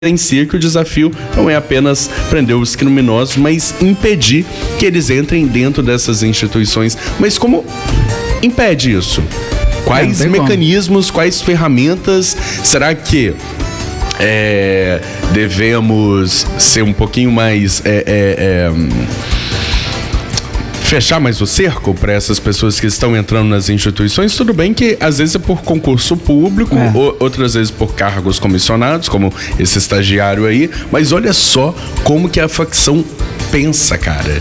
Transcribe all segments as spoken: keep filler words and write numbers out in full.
evidencia que o desafio não é apenas prender os criminosos, mas impedir que eles entrem dentro dessas instituições. Mas como impede isso? Quais mecanismos, como. quais ferramentas? Será que é, devemos ser um pouquinho mais... É, é, é, fechar mais o cerco para essas pessoas que estão entrando nas instituições? Tudo bem que às vezes é por concurso público, é. ou, outras vezes por cargos comissionados, como esse estagiário aí, mas olha só como que a facção pensa, cara.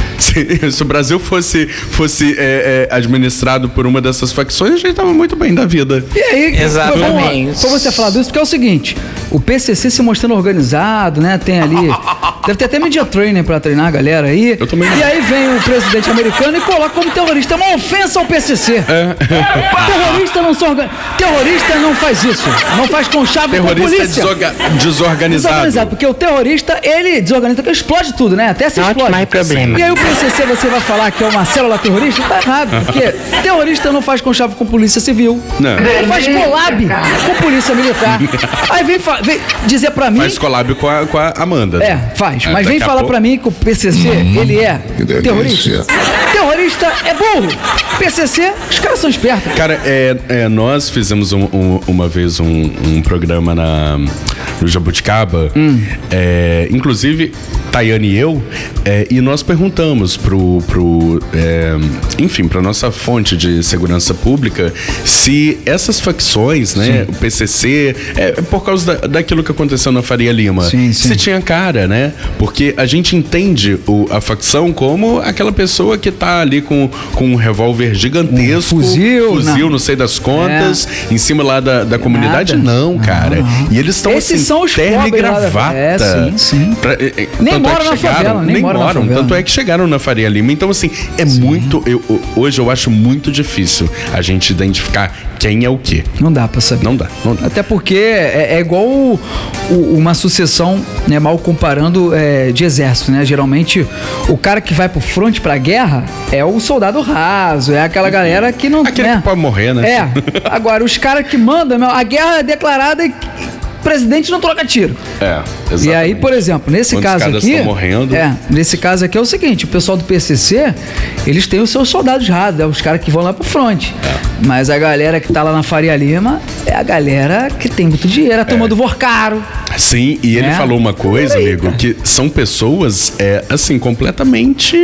Se, se o Brasil fosse, fosse é, é, administrado por uma dessas facções, a gente tava muito bem da vida. E aí, exatamente. Foi você falar disso, porque é o seguinte, o P C C se mostrando organizado, né? Tem ali, deve ter até media training pra treinar a galera aí. Eu também. E aí vem o presidente americano e coloca como terrorista. É uma ofensa ao P C C. É. Terrorista não são organ... Terrorista não faz isso. Não faz conchavo com a polícia. Terrorista é desorga... desorganizado. Desorganizado, porque o terrorista, ele desorganiza, porque explode tudo, né? Até se explode. Não há problema. E aí o P C C, você vai falar que é uma célula terrorista? Tá errado, porque terrorista não faz conchavo com polícia civil. Não. Não faz collab com polícia militar. Aí vem, vem dizer pra mim... Faz collab com a, com a Amanda. É, faz. É, mas vem falar pouco... pra mim que o P C C, hum, ele é terrorista. Terrorista é burro. P C C, os caras são espertos. Cara, é, é, nós fizemos um, um, uma vez um, um programa na, no Jabuticaba, hum. é, inclusive Tayane e eu, é, e nós perguntamos pro, pro é, enfim, pra nossa fonte de segurança pública se essas facções, né, sim. o P C C, é, por causa da, daquilo que aconteceu na Faria Lima, sim, sim. se tinha cara, né? Porque a gente entende o, a facção como aquela pessoa que tá ali com, com um revólver gigantesco, um fuzil, fuzil não. não sei das contas, é. em cima lá da, da comunidade. Nada. Não, cara. Não. E eles estão assim, são os terno e gravata. É, sim, sim. Pra, é, nem moram é na chegaram, favela, nem, nem moram. moram. Na tanto é que chegaram na Faria Lima. Então, assim, é sim. muito... Eu, hoje eu acho muito difícil a gente identificar quem é o quê. Não dá pra saber. Não dá. Não dá. Até porque é, é igual o, o, uma sucessão, né, mal comparando, é, de exército, né? Geralmente, o cara que vai pro fronte pra guerra é o soldado raso, é aquela galera que não... Aquele né? que pode morrer, né? É. Agora, os caras que mandam, a guerra é declarada e o presidente não troca tiro. É, exatamente. E aí, por exemplo, nesse Quando caso os caras aqui... estão morrendo... É, nesse caso aqui é o seguinte, o pessoal do P C C, eles têm os seus soldados rasos, né, os caras que vão lá pro fronte. É. Mas a galera que tá lá na Faria Lima é a galera que tem muito dinheiro, a turma é. do Vorcaro. Sim, e ele é. falou uma coisa, aí, amigo, cara. que são pessoas, é, assim, completamente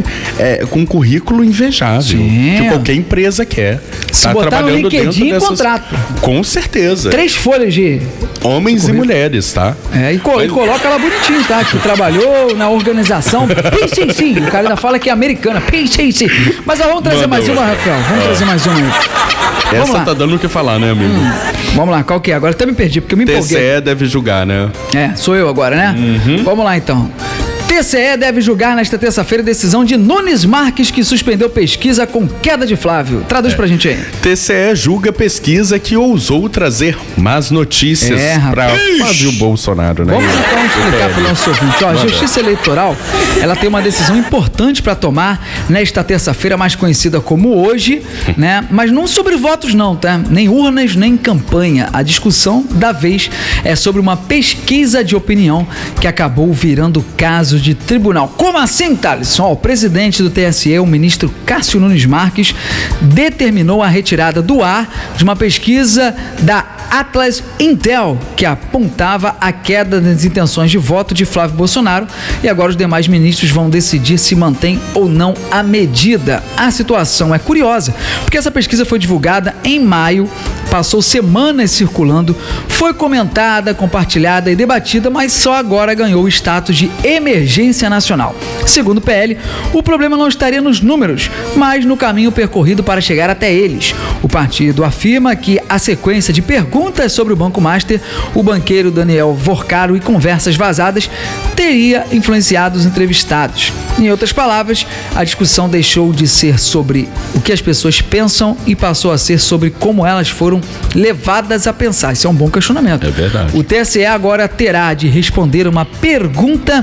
é, com um currículo invejável. Sim. Que qualquer empresa quer. Se tá botar trabalhando no LinkedIn, dentro dessas... contrato. Com certeza. Três folhas de... Homens e mulheres, tá? É, e, co- Mas... e coloca lá bonitinho, tá? Que trabalhou na organização P C C. O cara ainda fala que é americana, P C C. Mas ó, vamos trazer Manda mais eu. uma, Rafael. Vamos ah. trazer mais uma aí. Essa vamos lá. Tá dando o que falar, né, amigo? Hum, vamos lá, qual que é? Agora até me perdi, porque eu me empolguei. T C E deve julgar, né? É, sou eu agora, né? Uhum. Vamos lá, então. T C E deve julgar nesta terça-feira a decisão de Nunes Marques, que suspendeu pesquisa com queda de Flávio. Traduz é. pra gente aí. T C E julga pesquisa que ousou trazer más notícias é, para Flávio Bolsonaro, né? Vamos então explicar para o nosso ouvinte. Ó, a Justiça Eleitoral, ela tem uma decisão importante para tomar nesta terça-feira, mais conhecida como hoje, né? Mas não sobre votos não, tá? Nem urnas, nem campanha. A discussão da vez é sobre uma pesquisa de opinião que acabou virando caso de tribunal. Como assim, Thales? Ó, o presidente do T S E, o ministro Cássio Nunes Marques, determinou a retirada do ar de uma pesquisa da Atlas Intel, que apontava a queda das intenções de voto de Flávio Bolsonaro, e agora os demais ministros vão decidir se mantém ou não a medida. A situação é curiosa, porque essa pesquisa foi divulgada em maio, passou semanas circulando, foi comentada, compartilhada e debatida, mas só agora ganhou o status de emergência nacional. Segundo o P L, o problema não estaria nos números, mas no caminho percorrido para chegar até eles. O partido afirma que a sequência de perguntas sobre o Banco Master, o banqueiro Daniel Vorcaro e conversas vazadas teria influenciado os entrevistados. Em outras palavras, a discussão deixou de ser sobre o que as pessoas pensam e passou a ser sobre como elas foram levadas a pensar. Isso é um bom questionamento. É verdade. O T S E agora terá de responder uma pergunta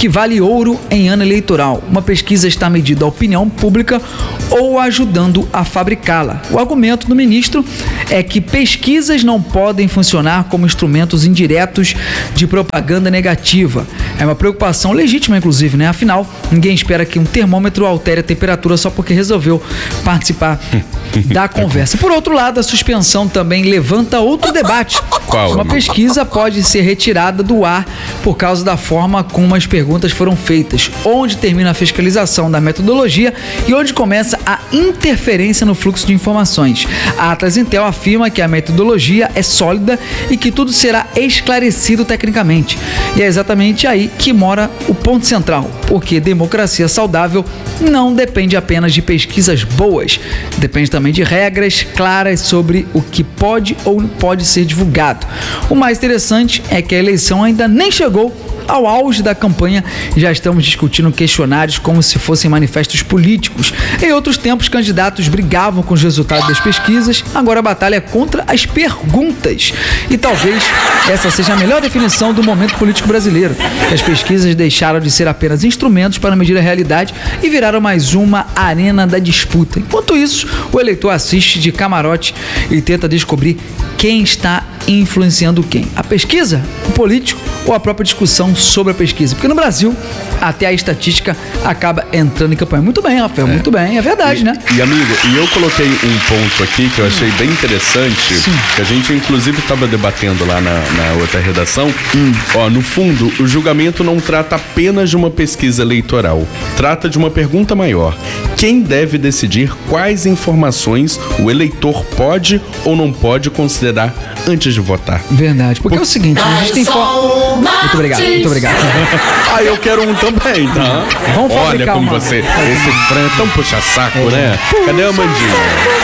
que vale ouro em ano eleitoral. Uma pesquisa está medindo a opinião pública ou ajudando a fabricá-la. O argumento do ministro é que pesquisas não podem funcionar como instrumentos indiretos de propaganda negativa. É uma preocupação legítima, inclusive, né? Afinal, ninguém espera que um termômetro altere a temperatura só porque resolveu participar da conversa. Por outro lado, a suspensão também levanta outro debate. Qual? Uma pesquisa pode ser retirada do ar por causa da forma como as perguntas foram feitas, onde termina a fiscalização da metodologia e onde começa a interferência no fluxo de informações. A Atlas Intel afirma que a metodologia é sólida e que tudo será esclarecido tecnicamente. E é exatamente aí que mora o ponto central, porque democracia saudável não depende apenas de pesquisas boas, depende também de regras claras sobre o que pode ou não pode ser divulgado. O mais interessante é que a eleição ainda nem chegou ao auge da campanha e já estamos discutindo questionários como se fossem manifestos políticos. Em outros tempos, candidatos brigavam com os resultados das pesquisas, agora a batalha é contra as perguntas. E talvez essa seja a melhor definição do momento político brasileiro. As pesquisas deixaram de ser apenas instrumentos para medir a realidade e viraram mais uma arena da disputa. Enquanto isso, o eleitor assiste de camarote e tenta descobrir quem está influenciando quem. A pesquisa, o político ou a própria discussão sobre a pesquisa. Porque no Brasil, até a estatística acaba entrando em campanha. Muito bem, Rafael, é. muito bem, é verdade, e, né? E amigo, e eu coloquei um ponto aqui que eu achei bem interessante, Sim. que a gente inclusive estava debatendo lá na, na outra redação. Hum. Ó, no fundo, o julgamento não trata apenas de uma pesquisa eleitoral, trata de uma pergunta maior. Quem deve decidir quais informações o eleitor pode ou não pode considerar antes de votar? Verdade, porque Por... é o seguinte, a gente tem fo... Muito obrigado, muito obrigado. Ah, eu quero um também, tá? Vamos Olha como uma. você, esse Fran é tão puxa-saco, é. né? Cadê a Mandinha?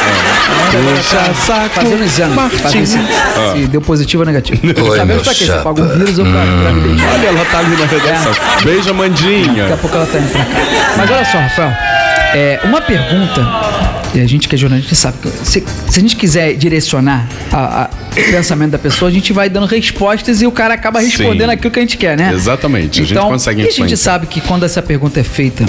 É. Puxa-saco, fazendo exame, fazer se, ah. se deu positivo ou negativo. Oi, sabendo pra quê? Você paga um vírus ou pra, hum. pra me deixar? Olha, ela tá ali na redação. É. Beijo, Mandinha. Daqui a pouco ela tá indo pra cá. Mas olha só, Rafael, é, uma pergunta, e a gente que é jornalista sabe, que se, se a gente quiser direcionar a, a, o pensamento da pessoa, a gente vai dando respostas e o cara acaba respondendo Sim. aquilo que a gente quer, né? Exatamente, então, a gente consegue influenciar. A gente sabe que quando essa pergunta é feita,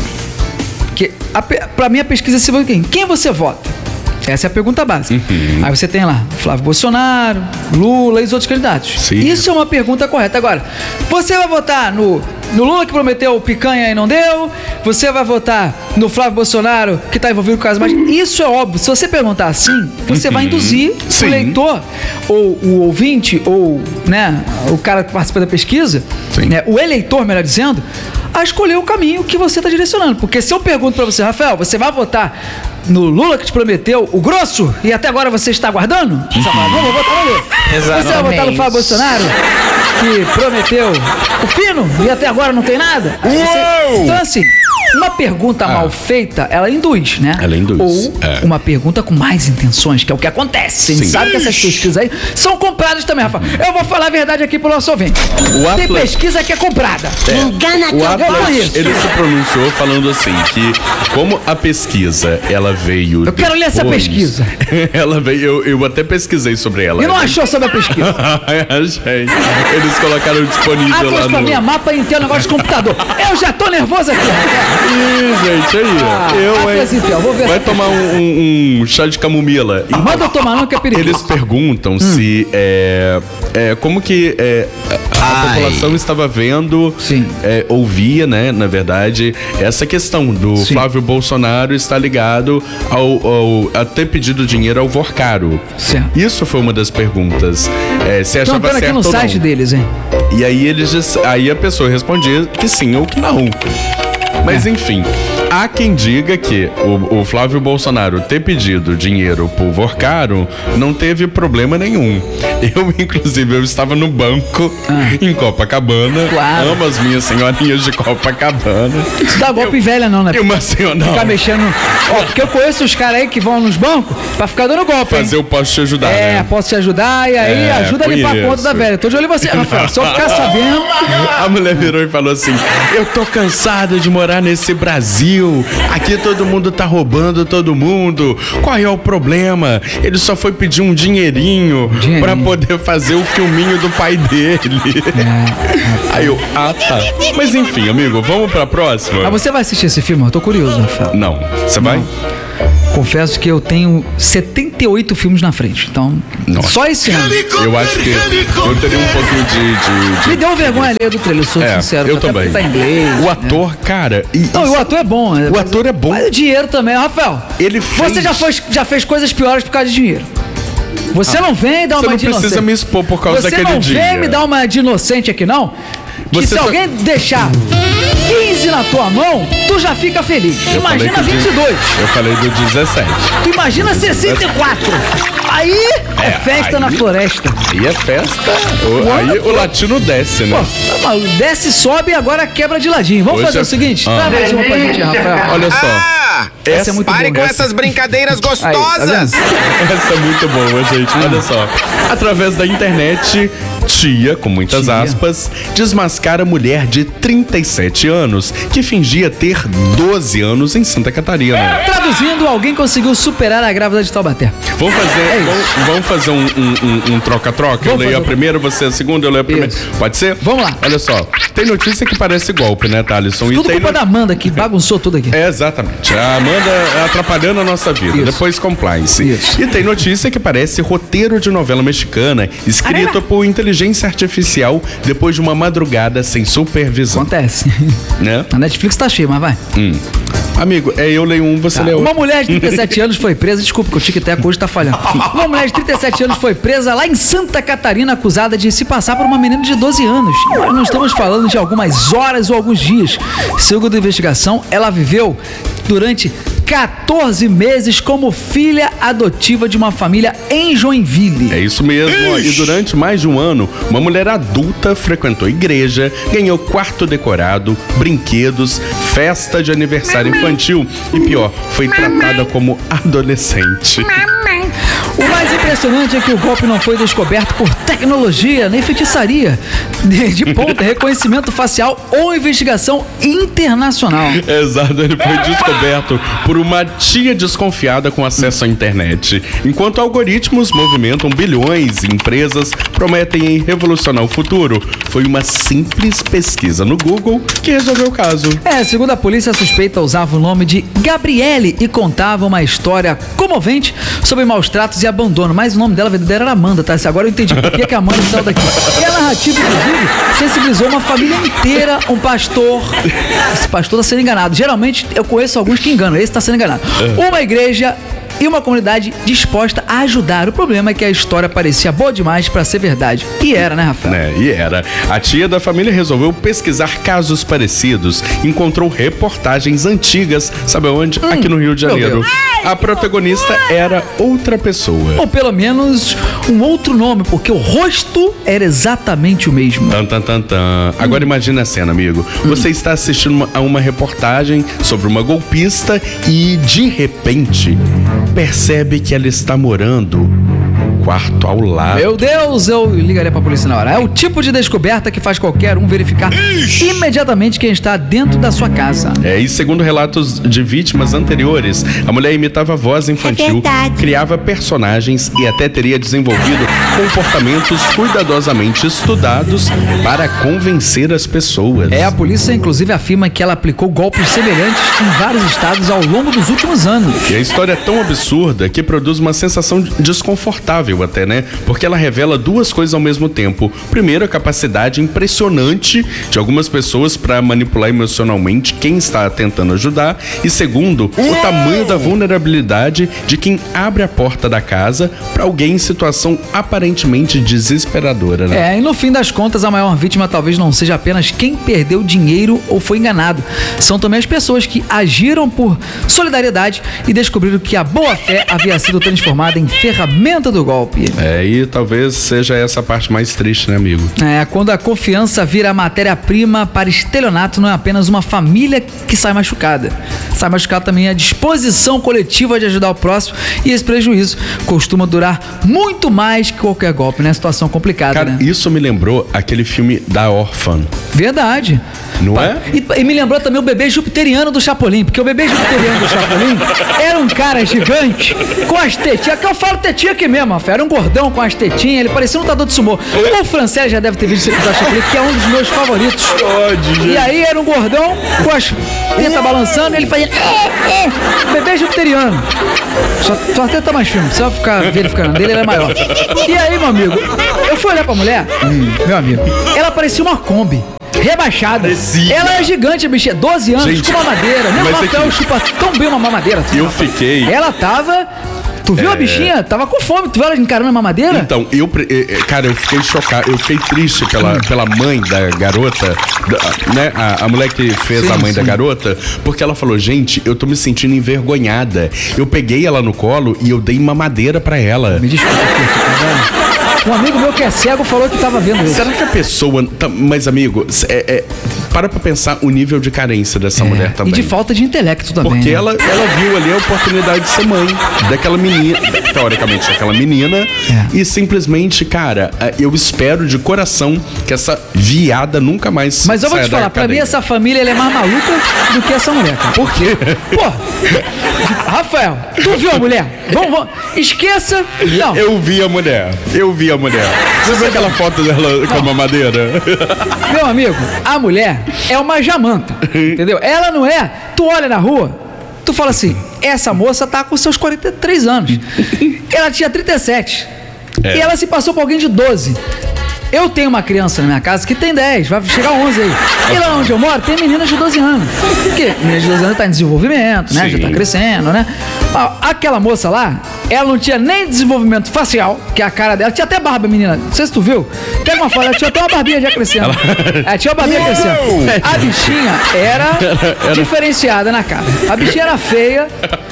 que a, pra mim a pesquisa é se quem? Quem você vota? Essa é a pergunta básica. Uhum. Aí você tem lá Flávio Bolsonaro, Lula e os outros candidatos. Sim. Isso é uma pergunta correta. Agora, você vai votar no, no Lula que prometeu picanha e não deu? Você vai votar no Flávio Bolsonaro que está envolvido com caso mais? Isso é óbvio. Se você perguntar assim, você uhum. vai induzir Sim. o leitor, ou o ouvinte, ou né, o cara que participa da pesquisa, né, o eleitor, melhor dizendo, a escolher o caminho que você está direcionando. Porque se eu pergunto para você, Rafael, você vai votar no Lula que te prometeu o grosso e até agora você está aguardando? Você vai falar, não, vou votar no Lula. Exatamente. Você vai votar no Flávio Bolsonaro que prometeu o fino e até agora não tem nada? Você... Então assim, uma pergunta ah. mal feita, ela induz, né? Ela induz. Ou é. uma pergunta com mais intenções, que é o que acontece. A gente sabe que essas pesquisas aí são compradas também, Rafa. Eu vou falar a verdade aqui pro nosso ouvinte. O Tem Atlas... pesquisa que é comprada. É. Engana o Atlas, ele se pronunciou falando assim, que como a pesquisa, ela veio... Eu quero depois, ler essa pesquisa. Ela veio, eu, eu até pesquisei sobre ela. E não achou sobre a pesquisa? Achei. Eles colocaram disponível Atlas lá no... pra minha mapa e tem um negócio de computador. Eu já tô nervoso aqui. Ih, gente, aí, ah, eu, hein? Então, vou ver Vai tomar um, um, um chá de camomila. Ah, manda eu tomar não, que é perigoso. Eles perguntam hum. se é, é, como que é, a, a população estava vendo, é, ouvia, né, na verdade, essa questão do Sim. Flávio Bolsonaro está ligado ao, ao, a ter pedido dinheiro ao Vorcaro. Certo. Isso foi uma das perguntas. É, se achava então, certo aqui no ou não. site deles, hein? E aí eles, aí a pessoa respondia que sim ou que não. Mas é. enfim, há quem diga que o, o Flávio Bolsonaro ter pedido dinheiro pro Vorcaro não teve problema nenhum. Eu, inclusive, eu estava no banco ah. em Copacabana. Claro. Amo as minhas senhorinhas de Copacabana. Isso dá golpe eu, velha não, né? E uma senhora... Ficar mexendo... Ó, porque eu conheço os caras aí que vão nos bancos pra ficar dando golpe, Fazer hein? eu posso te ajudar, É, né? posso te ajudar e aí é, ajuda a limpar a conta da velha. Tô de olho em você, Rafael. Só ficar sabendo... A mulher virou e falou assim, eu tô cansada de morar nesse Brasil Brasil, aqui todo mundo tá roubando todo mundo. Qual é o problema? Ele só foi pedir um dinheirinho, dinheirinho. pra poder fazer o filminho do pai dele. É. Aí eu, ah tá. Mas enfim, amigo, vamos pra próxima? Ah, você vai assistir esse filme? Eu tô curioso, Rafael. Não. Você vai? Confesso que eu tenho setenta e oito filmes na frente, então Nossa. só esse ano. Eu acho que eu teria um pouquinho de... de, de... Me deu vergonha ler do trailer, sou é, sincero. Eu também. Tá em inglês, o ator, né? cara... E, Não, isso... o ator é bom. O mas, ator é bom. Mas o dinheiro também, Rafael. Ele fez... Você já, foi, já fez coisas piores por causa de dinheiro. Você ah, não vem dar uma de inocente. Você não precisa me expor por causa você daquele dia. Você não vem me dar uma de inocente aqui, não? Que você se só... alguém deixar quinze na tua mão, tu já fica feliz. Eu imagina vinte e dois. De... Eu falei do dezessete. Tu imagina sessenta e quatro. Aí é, é festa aí, na floresta. Aí é festa. O, aí o latino desce, né? Pô, desce, sobe e agora quebra de ladinho. Vamos Hoje fazer é... o seguinte? Ah. Traz mais uma pra gente, Rafael. Olha só. Ah, essa é muito Pare boa, com essa. essas brincadeiras gostosas. Aí, tá essa é muito boa, gente. Ah. Olha só. Através da internet, tia, com muitas tia. aspas, desmascara mulher de trinta e sete anos que fingia ter doze anos em Santa Catarina. Traduzindo, alguém conseguiu superar a grávida de Taubaté. Vamos fazer, é vamos, vamos fazer um, um, um troca-troca? Eu leio a primeira, você a segunda, eu leio a primeira. Isso. Pode ser? Vamos lá. Olha só, tem notícia que parece golpe, né, Thalisson? Tudo e culpa no... da Amanda, que bagunçou tudo aqui. É, exatamente. A Amanda atrapalhando a nossa vida. Isso. Depois compliance. Isso. E tem notícia que parece roteiro de novela mexicana, escrito por inteligência artificial depois de uma madrugada sem supervisão. Acontece. Né? A Netflix tá cheia, mas vai. Hum. Amigo, é, eu leio um, você tá. lê outro. Uma mulher de trinta e sete anos foi presa, desculpa que o Tic-Tac hoje tá falhando. Uma mulher de trinta e sete anos foi presa lá em Santa Catarina, acusada de se passar por uma menina de doze anos. Nós não estamos falando de algumas horas ou alguns dias. Segundo a investigação, ela viveu durante quatorze meses como filha adotiva de uma família em Joinville. É isso mesmo, ó, e durante mais de um ano, uma mulher adulta frequentou igreja, ganhou quarto decorado, brinquedos, festa de aniversário infantil e pior, foi tratada como adolescente. O mais impressionante é que o golpe não foi descoberto por tecnologia, nem feitiçaria de ponta, reconhecimento facial ou investigação internacional. Exato, ele foi descoberto por uma tia desconfiada com acesso à internet. Enquanto algoritmos movimentam bilhões e empresas prometem revolucionar o futuro, foi uma simples pesquisa no Google que resolveu o caso. É, segundo a polícia, a suspeita usava o nome de Gabriele e contava uma história comovente sobre maus tratos e abandono, mas o nome dela verdadeira era Amanda, tá? Agora eu entendi por que, que a Amanda saiu daqui. E a narrativa, inclusive, sensibilizou uma família inteira, um pastor. Esse pastor tá sendo enganado. Geralmente eu conheço alguns que enganam, esse tá sendo enganado. Uma igreja e uma comunidade disposta a ajudar. O problema é que a história parecia boa demais pra ser verdade. E era, né, Rafael? É, e era. A tia da família resolveu pesquisar casos parecidos. Encontrou reportagens antigas, sabe onde? Hum, Aqui no Rio de Janeiro. A protagonista era outra pessoa. Ou pelo menos um outro nome, porque o rosto era exatamente o mesmo. Tan, tan, tan, tan. Agora hum. imagina a cena, amigo. Hum. Você está assistindo uma, a uma reportagem sobre uma golpista e, de repente, percebe que ela está morando no quarto ao lado. Meu Deus, eu ligaria pra polícia na hora. É o tipo de descoberta que faz qualquer um verificar Ixi. imediatamente quem está dentro da sua casa. É, e segundo relatos de vítimas anteriores, a mulher imitava voz infantil, é criava personagens e até teria desenvolvido comportamentos cuidadosamente estudados para convencer as pessoas. É, a polícia inclusive afirma que ela aplicou golpes semelhantes em vários estados ao longo dos últimos anos. E a história é tão absurda que produz uma sensação desconfortável até, né? Porque ela revela duas coisas ao mesmo tempo. Primeiro, a capacidade impressionante de algumas pessoas para manipular emocionalmente quem está tentando ajudar. E segundo, o tamanho da vulnerabilidade de quem abre a porta da casa para alguém em situação aparentemente desesperadora, né? É, e no fim das contas, a maior vítima talvez não seja apenas quem perdeu dinheiro ou foi enganado. São também as pessoas que agiram por solidariedade e descobriram que a boa-fé havia sido transformada em ferramenta do golpe. golpe. É, e talvez seja essa a parte mais triste, né, amigo? É, quando a confiança vira matéria-prima para estelionato, não é apenas uma família que sai machucada. Sai machucada também a disposição coletiva de ajudar o próximo, e esse prejuízo costuma durar muito mais que qualquer golpe, né? Situação complicada, Cara, né? isso me lembrou aquele filme da Órfã. Verdade. Não Pa- é? E, e me lembrou também o bebê jupiteriano do Chapolin, porque o bebê jupiteriano do Chapolin era um cara gigante, com as tetinhas, que eu falo tetinha aqui mesmo, Rafael, era um gordão com as tetinhas, ele parecia um lutador de sumô. O Francês já deve ter visto esse episódio do Chapolin, que é um dos meus favoritos. Pode, E aí era um gordão com as tetas balançando, ele fazia é, é, bebê jupiteriano. Só, só a teta mais firme, só ficar verificando dele, ele é maior. E aí, meu amigo, eu fui olhar pra mulher, hum, meu amigo, ela parecia uma Kombi. Rebaixada. Parecia. Ela é gigante, bicho. doze anos, Gente, com mamadeira. Nem o mas é Rafael que- chupa tão bem uma mamadeira. Eu fiquei... Ela tava... Tu viu É. a bichinha? Tava com fome. Tu viu ela encarando a mamadeira? Então, eu, pre- eh, eh, cara, eu fiquei chocado, eu fiquei triste pela, pela mãe da garota, da- né, a, a mulher que fez Sim, a mãe da sim. garota, porque ela falou, gente, eu tô me sentindo envergonhada. Eu peguei ela no colo e eu dei mamadeira pra ela. Me desculpa, aqui, tá vendo? Um amigo meu que é cego falou que tava vendo isso. Será que a pessoa... tá- mas, amigo, é, é, para pra pensar o nível de carência dessa mulher também. E de falta de intelecto também. Porque né? ela, ela viu ali a oportunidade de ser mãe daquela menina, teoricamente daquela menina, É. e simplesmente, cara, eu espero de coração que essa viada nunca mais Mas eu vou saia te da falar, pra mim cadeia. essa família ela é mais maluca do que essa mulher, cara. Por quê? Pô, Rafael, tu viu a mulher? Vamos, vamos. Esqueça. Não. Eu vi a mulher, eu vi a mulher. Você viu aquela foto dela com a mamadeira? Meu amigo, a mulher é uma jamanta, entendeu? Ela não é. Tu olha na rua, tu fala assim, essa moça tá com seus quarenta e três anos. Ela tinha trinta e sete. É. E ela se passou por alguém de doze. Eu tenho uma criança na minha casa que tem dez, vai chegar a onze aí. E lá onde eu moro tem meninas de doze anos. Porque menina de doze anos tá em desenvolvimento, né? Sim. Já tá crescendo, né? Mas aquela moça lá, ela não tinha nem desenvolvimento facial, que é a cara dela. Tinha até barba, menina. Não sei se tu viu. Pega uma foto, ela tinha até uma barbinha já crescendo. Ela tinha uma barbinha crescendo. A bichinha era diferenciada na cara. A bichinha era feia,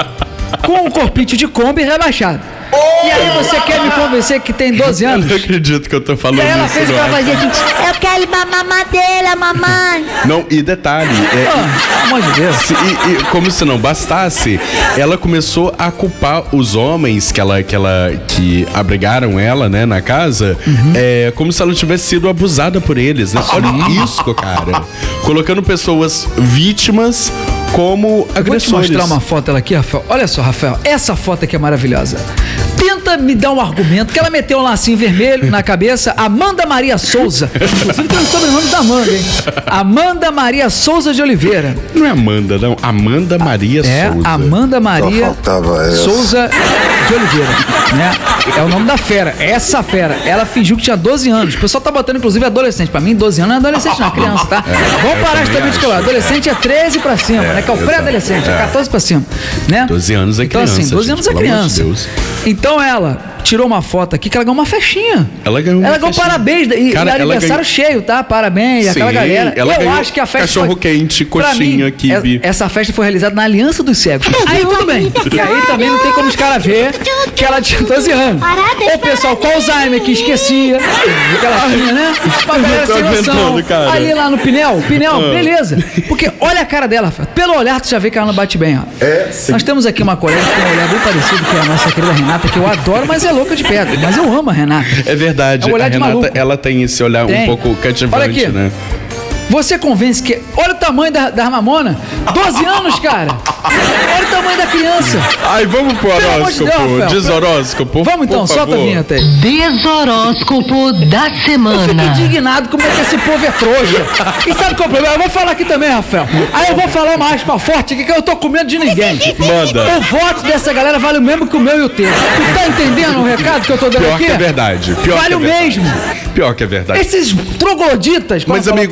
com um corpinho de Kombi rebaixado. E aí você quer me convencer que tem doze Eu anos? não acredito que eu tô falando E aí ela isso. fez o que ela não. fazia assim, Eu quero uma mamadeira, mamãe. Não, e detalhe, é, ah, pelo amor de Deus. Se- e, e como se não bastasse, ela começou a culpar os homens que ela, que ela que abrigaram ela, né, na casa, Uhum. é, como se ela tivesse sido abusada por eles, né? Olha isso, cara. Colocando pessoas vítimas como Vou te agressores. mostrar uma foto dela aqui, Rafael. Olha só, Rafael, essa foto aqui é maravilhosa. Tenta me dar um argumento que ela meteu um lacinho vermelho na cabeça. Amanda Maria Souza. Inclusive tem o sobrenome da Amanda, hein? Amanda Maria Souza de Oliveira. Não é Amanda, não. Amanda Maria É, Souza. Amanda Maria Só faltava essa. Souza de Oliveira, né? É o nome da fera, essa fera. Ela fingiu que tinha doze anos. O pessoal tá botando, inclusive, adolescente. Pra mim, doze anos não é adolescente, não é criança, tá? Vamos parar de também também de colar. acho. Adolescente é treze pra cima, É, né? Que é o exato. pré-adolescente, é É. catorze pra cima, né? doze anos é então, criança, assim, doze gente, anos é pelo amor de criança. Deus. Então ela tirou uma foto aqui que ela ganhou uma festinha. Ela ganhou uma Ela ganhou festinha. parabéns. E, Cara, e ela aniversário ganhou- cheio, tá? Parabéns, aquela Sim, galera. ela Eu ganhou acho que a festa cachorro foi- quente, pra coxinha, mim, quibe. é- Essa festa foi realizada na Aliança dos Cegos. Aí tudo bem. E aí também não tem como os caras ver que ela tinha doze anos. Parabéns, O pessoal com Alzheimer que esquecia que ela tinha, né? Uma galera tô sem noção. aguentando, cara. Ali lá no Pinel, Pinel, beleza. Porque olha a cara dela, Rafael. Pelo olhar tu já vê que ela não bate bem, ó. É, sim. Nós temos aqui uma colega que tem um olhar bem parecido com a nossa querida Renata, que eu adoro, mas é louca de pedra. Mas eu amo a Renata. É verdade, É um olhar a de Renata, maluco. ela tem esse olhar Tem. um pouco cativante, Olha aqui. né? Você convence que. Olha o tamanho da, da Mamona. doze anos, cara. Olha o tamanho da criança. Ai, vamos pro Pelo amor de Deus, horóscopo, Rafael. desoróscopo. Vamos então, por solta a favor. vinheta aí. Desoróscopo da Eu fico semana. indignado como é que esse povo é trouxa. E sabe qual é o problema? Eu vou falar aqui também, Rafael. Aí eu vou falar uma aspa forte aqui que eu tô com medo de ninguém. Manda. O voto dessa galera vale o mesmo que o meu e o teu. Tu tá entendendo o recado que eu tô dando Pior aqui? que é verdade. Pior Vale que é o verdade. mesmo. Pior que é verdade. Esses trogloditas. como Mas, fala- amigo, é,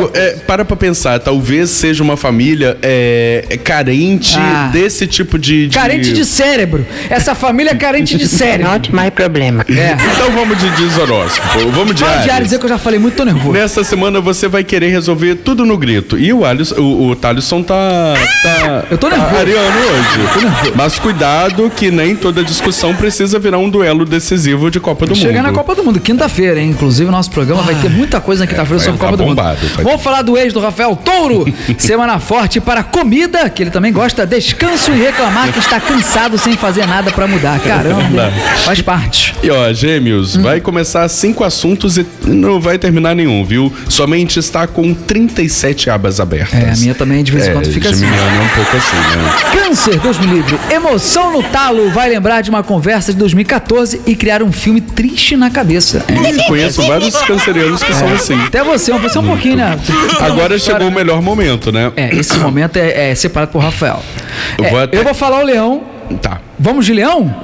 para pra pensar, talvez seja uma família é, carente Ah. desse tipo de, de... Carente de cérebro. Essa família é carente de cérebro. Not my problema. É. Então vamos de, de horóscopo, vamos de Fala de Ares. Ares, dizer que eu já falei muito, tô nervoso. Nessa semana você vai querer resolver tudo no grito. E o Alisson, o, o Thalisson tá, tá, Eu tô tá nervoso. ariano hoje. Mas cuidado que nem toda discussão precisa virar um duelo decisivo de Copa do Chegar Mundo. na Copa do Mundo, quinta-feira, hein? Inclusive, o nosso programa vai ter muita coisa na quinta-feira vai sobre tá Copa do Mundo. bombado, vai. Vamos falar do ex do Rafael Touro. Semana forte para comida, que ele também gosta, descanso e reclamar que está cansado sem fazer nada para mudar. Caramba, faz parte. E ó, Gêmeos, vai começar cinco assuntos e não vai terminar nenhum, viu? Somente está com trinta e sete abas abertas. É, a minha também de vez em É, quando fica assim. geminiano é um pouco assim, né? Câncer, Deus me livre. Emoção no talo vai lembrar de uma conversa de dois mil e quatorze e criar um filme triste na cabeça. E conheço vários cancerianos que são assim. Até você, você é um pouquinho, né? Agora chegou o melhor momento, né? É, esse momento é, é separado por Rafael. Eu É, vou até- eu vou falar o leão. Tá. Vamos de leão?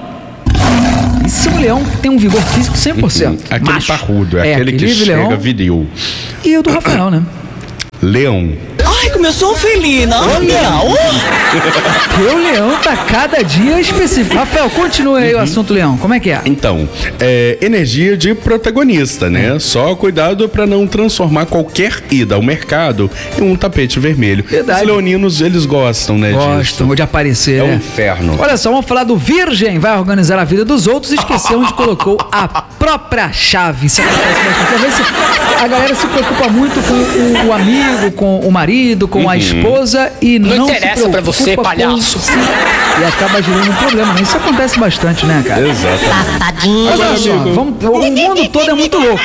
Esse é um leão que tem um vigor físico cem por cento. Aquele Macho. parrudo, é, É, aquele que aquele chega leão. viril. E o do Rafael, né? Leão. Ai, começou felina. Olha, Porque o leão tá cada dia específico. Rafael, continua aí o assunto leão. Como é que é? Então, é energia de protagonista, né? Só cuidado pra não transformar qualquer ida ao mercado em um tapete vermelho. Verdade. Os leoninos, eles gostam, né, Gostam disso. de aparecer, É um né? inferno. Olha só, vamos falar do Virgem. Vai organizar a vida dos outros e esqueceu onde colocou a própria chave. Isso acontece bastante. Às vezes a galera se preocupa muito com o, o amigo, com o marido, com a esposa e não, Não se interessa pra preocupa você, com- palhaço. Sim. E acaba gerando um problema, né? Isso acontece bastante, né, cara? Exatamente. Safadinho. Mas olha só, amigo. vamos- o mundo todo é muito louco.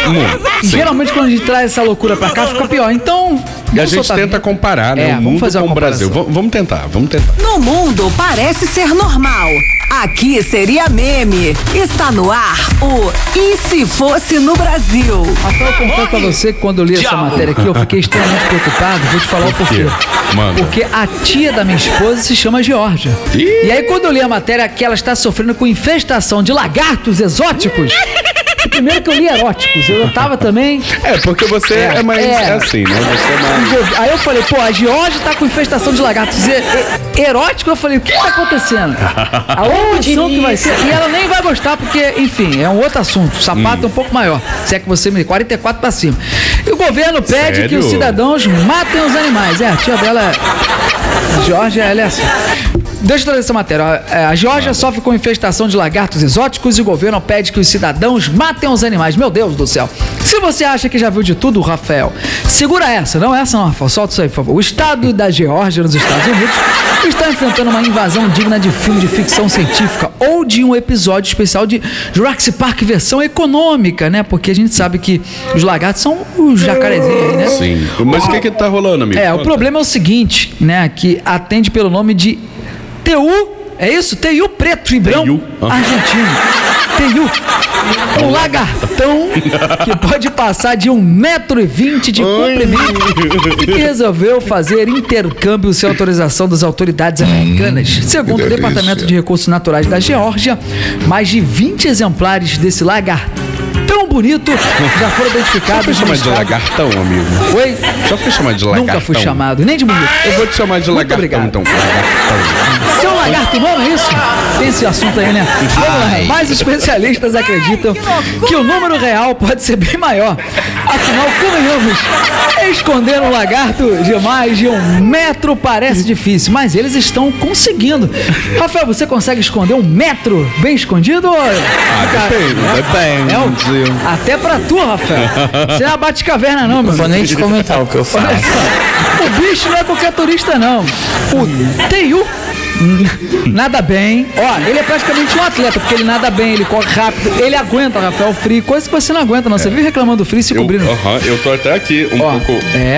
E Sim. geralmente quando a gente traz essa loucura pra cá, fica pior. Então, E a vamos gente soltar- tenta comparar, né? É, o vamos mundo fazer uma com o Brasil. comparação. V- vamos tentar, vamos tentar. No mundo parece ser normal. Aqui seria meme. Está no ar o E Se Fosse no Brasil? Rafael, eu confesso pra você que quando eu li essa matéria aqui, eu fiquei extremamente preocupado. Vou te falar o Por quê? porquê. Manda. Porque a tia da minha esposa se chama Geórgia. Ih! E aí, quando eu li a matéria que ela está sofrendo com infestação de lagartos exóticos, primeiro que eu li eróticos, eu tava também. É, porque você é, É, mais é. é assim, né? Você é mais... envolvi- Aí eu falei, pô, a Geórgia tá com infestação de lagartos e- e- erótico. Eu falei, o que tá acontecendo? A opção que vai ser. E ela nem vai gostar, porque, enfim, é um outro assunto. O sapato é um pouco maior. Se é que você me. quarenta e quatro pra cima. E o governo pede Sério? que os cidadãos matem os animais. É, a tia dela. A Geórgia, ela é assim. Deixa eu trazer essa matéria. ó. É, A Geórgia sofre com infestação de lagartos exóticos e o governo pede que os cidadãos matem os animais. Meu Deus do céu. Se você acha que já viu de tudo, Rafael, segura essa. Não essa não, Rafael. Solta isso aí, por favor. O estado da Geórgia, nos Estados Unidos, está enfrentando uma invasão digna de filme de ficção científica ou de um episódio especial de Jurassic Park versão econômica, né? Porque a gente sabe que os lagartos são os jacarezinhos aí, né? Sim. Mas o que que tá rolando, amigo? É, o Conta. problema é o seguinte, né? Que atende pelo nome de T U, é isso? T U preto e branco T U, ah. argentino. T U. Um lagartão que pode passar de um metro e vinte de comprimento e que resolveu fazer intercâmbio sem autorização das autoridades americanas. Segundo o Departamento de Recursos Naturais da Geórgia, mais de vinte exemplares desse lagartão tão bonito já foram Já identificados foi no chamado de estado. lagartão, amigo? Oi? Já foi chamado de lagartão? Nunca fui chamado, nem de bonito. Eu vou te chamar de Muito lagartão, obrigado. então. Lagartão. Seu lagarto humano, é isso? Tem esse assunto aí, né? Vamos lá. Mas especialistas acreditam que o número real pode ser bem maior. Afinal, convenhamos, esconder um lagarto de mais de um metro parece difícil, mas eles estão conseguindo. Rafael, você consegue esconder um metro bem escondido? Ah, depende, depende. É o- até pra tu, Rafael. Você não é bate-caverna, não, meu vou amigo. nem te comentar o que eu Olha faço. só, o bicho não é qualquer turista, não. O T U nada bem. Ó, ele é praticamente um atleta, porque ele nada bem, ele corre rápido, ele aguenta, Rafael, frio, coisa que você não aguenta, não. Você vive reclamando do frio e se Eu, cobrindo. aham, eu tô até aqui um Ó, pouco... é.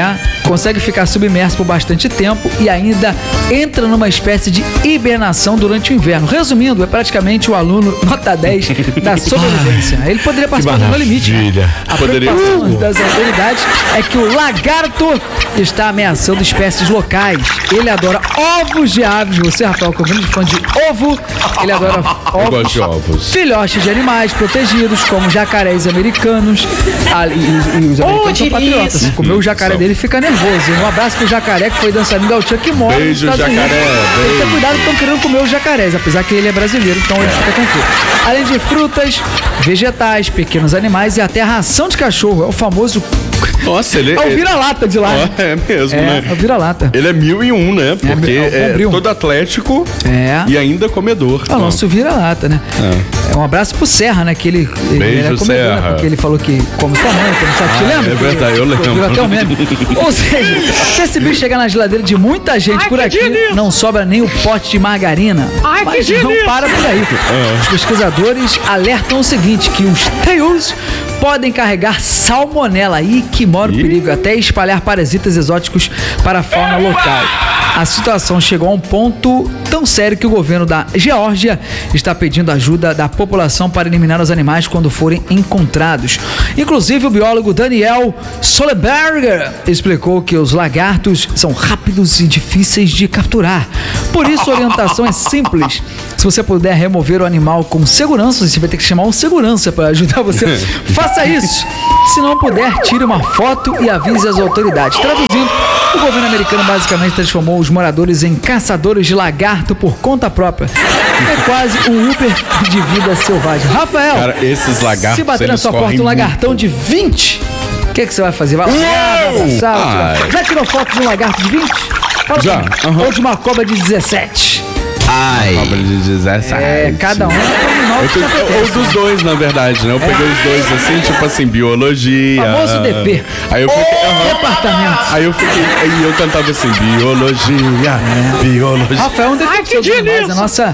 consegue ficar submerso por bastante tempo e ainda entra numa espécie de hibernação durante o inverno. Resumindo, é praticamente o aluno nota dez da sobrevivência. Ele poderia participar do No Limite. Né? A Poderia. preocupação das autoridades é que o lagarto está ameaçando espécies locais. Ele adora ovos de aves. Você, Rafael, que é um grande fã de ovo, ele adora Eu ovos. gosto de ovos. Filhotes de animais protegidos, como jacarés americanos. Ah, e, e- e os americanos são patriotas. Comer o jacaré São. dele fica nervoso. Um abraço pro jacaré, que foi dançarino gaúcho que mora Beijo, nos Estados jacaré, Unidos. Tem que ter beijo. cuidado que estão querendo comer os jacarés, apesar que ele é brasileiro, então ele fica tranquilo. Além de frutas, vegetais, pequenos animais e até a ração de cachorro. É o famoso... Nossa, ele É o vira-lata de lá. né? É mesmo, É, né? é o vira-lata. Ele é mil e um, né? Porque é o é, bombril. todo atlético É. e ainda comedor. É o nosso vira-lata, né? É. Um abraço pro Serra, né? Que ele, ele Beijo, era comedor, né? Serra. Porque ele falou que come sua mãe, come sua tia, Ah, lembra? é verdade, Que- eu lembro. virou até um meme. Ou seja, se esse bicho chegar na geladeira de muita gente por aqui, não sobra nem o pote de margarina. Ai, Mas que não delícia. para por aí. Os pesquisadores alertam o seguinte, que os tails podem carregar salmonela aí que mora o Ih. perigo, até espalhar parasitas exóticos para a fauna local. A situação chegou a um ponto tão sério que o governo da Geórgia está pedindo ajuda da população para eliminar os animais quando forem encontrados. Inclusive, o biólogo Daniel Soleberger explicou que os lagartos são rápidos e difíceis de capturar. Por isso, a orientação é simples. Se você puder remover o animal com segurança, você vai ter que chamar um segurança para ajudar você. Faça isso. Se não puder, tire uma foto e avise as autoridades. Traduzindo, o governo americano basicamente transformou os moradores em caçadores de lagarto por conta própria. É quase um Uber de vida selvagem. Rafael, Cara, esses lagartos, se bater na eles sua porta correm um lagartão de vinte, o que, que você vai fazer? Vai olhar, vai abraçar, vai tirar Ai. foto. Já tirou foto de um lagarto de vinte? Fala Já, pra mim. aham. Ou de uma cobra de dezessete? Cobra de dezessete. É, cada um é um animal Eu que tô- te ou apetece. dos dois, na verdade, né? Eu peguei os dois assim, tipo assim, biologia. Famoso D P. Aí eu fiquei. aham. Departamento. Aí eu fiquei. Aí eu cantava assim, biologia, biologia. Rafael é um defensor dos animais. A nossa.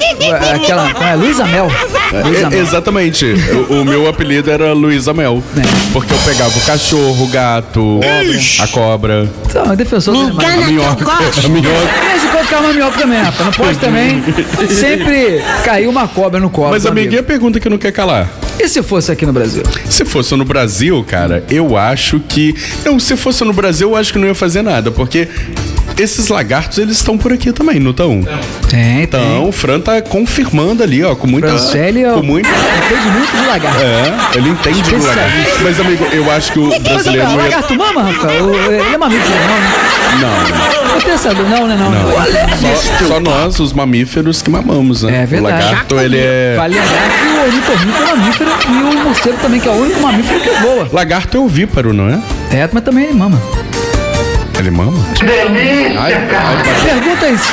Aquela. Como é? Luísa Mel. Luísa É, Mel. exatamente. O, o meu apelido era Luísa Mel. É. Porque eu pegava o cachorro, o gato, a cobra, Então, é um defensor dos animais. a Engana que eu minhoca. gosto. A minhoca. De vez em quando cai uma minhoca também, rapaz. Não pode também sempre cair uma cobra no colo. Mas do amiguinha amigo. pergunta que não quer calar. E se fosse aqui no Brasil? Se fosse no Brasil, cara, eu acho que. Não, se fosse no Brasil, eu acho que não ia fazer nada, porque esses lagartos, eles estão por aqui também, não estão? Tem, Então, o Fran tá confirmando ali, ó, com muita. Franciele, com eu- muito. Entende muito de lagarto. É, ele entende do lagarto. Mas, amigo, eu acho que o Mas brasileiro o não ia. lagarto mama, Rafael? Ele é mamífero, não, né? Não, Eu tenho sabido, não, né? Não, não. só, só nós, os mamíferos, que mamamos, né? É verdade. O lagarto, ele é. Vale lembrar que o ornitorrinco é mamífero e o morcego também, que é o único mamífero que voa. Lagarto é ovíparo, não é? É, mas também ele mama. Ele mama? Delícia! Ai, ai, Pergunta isso.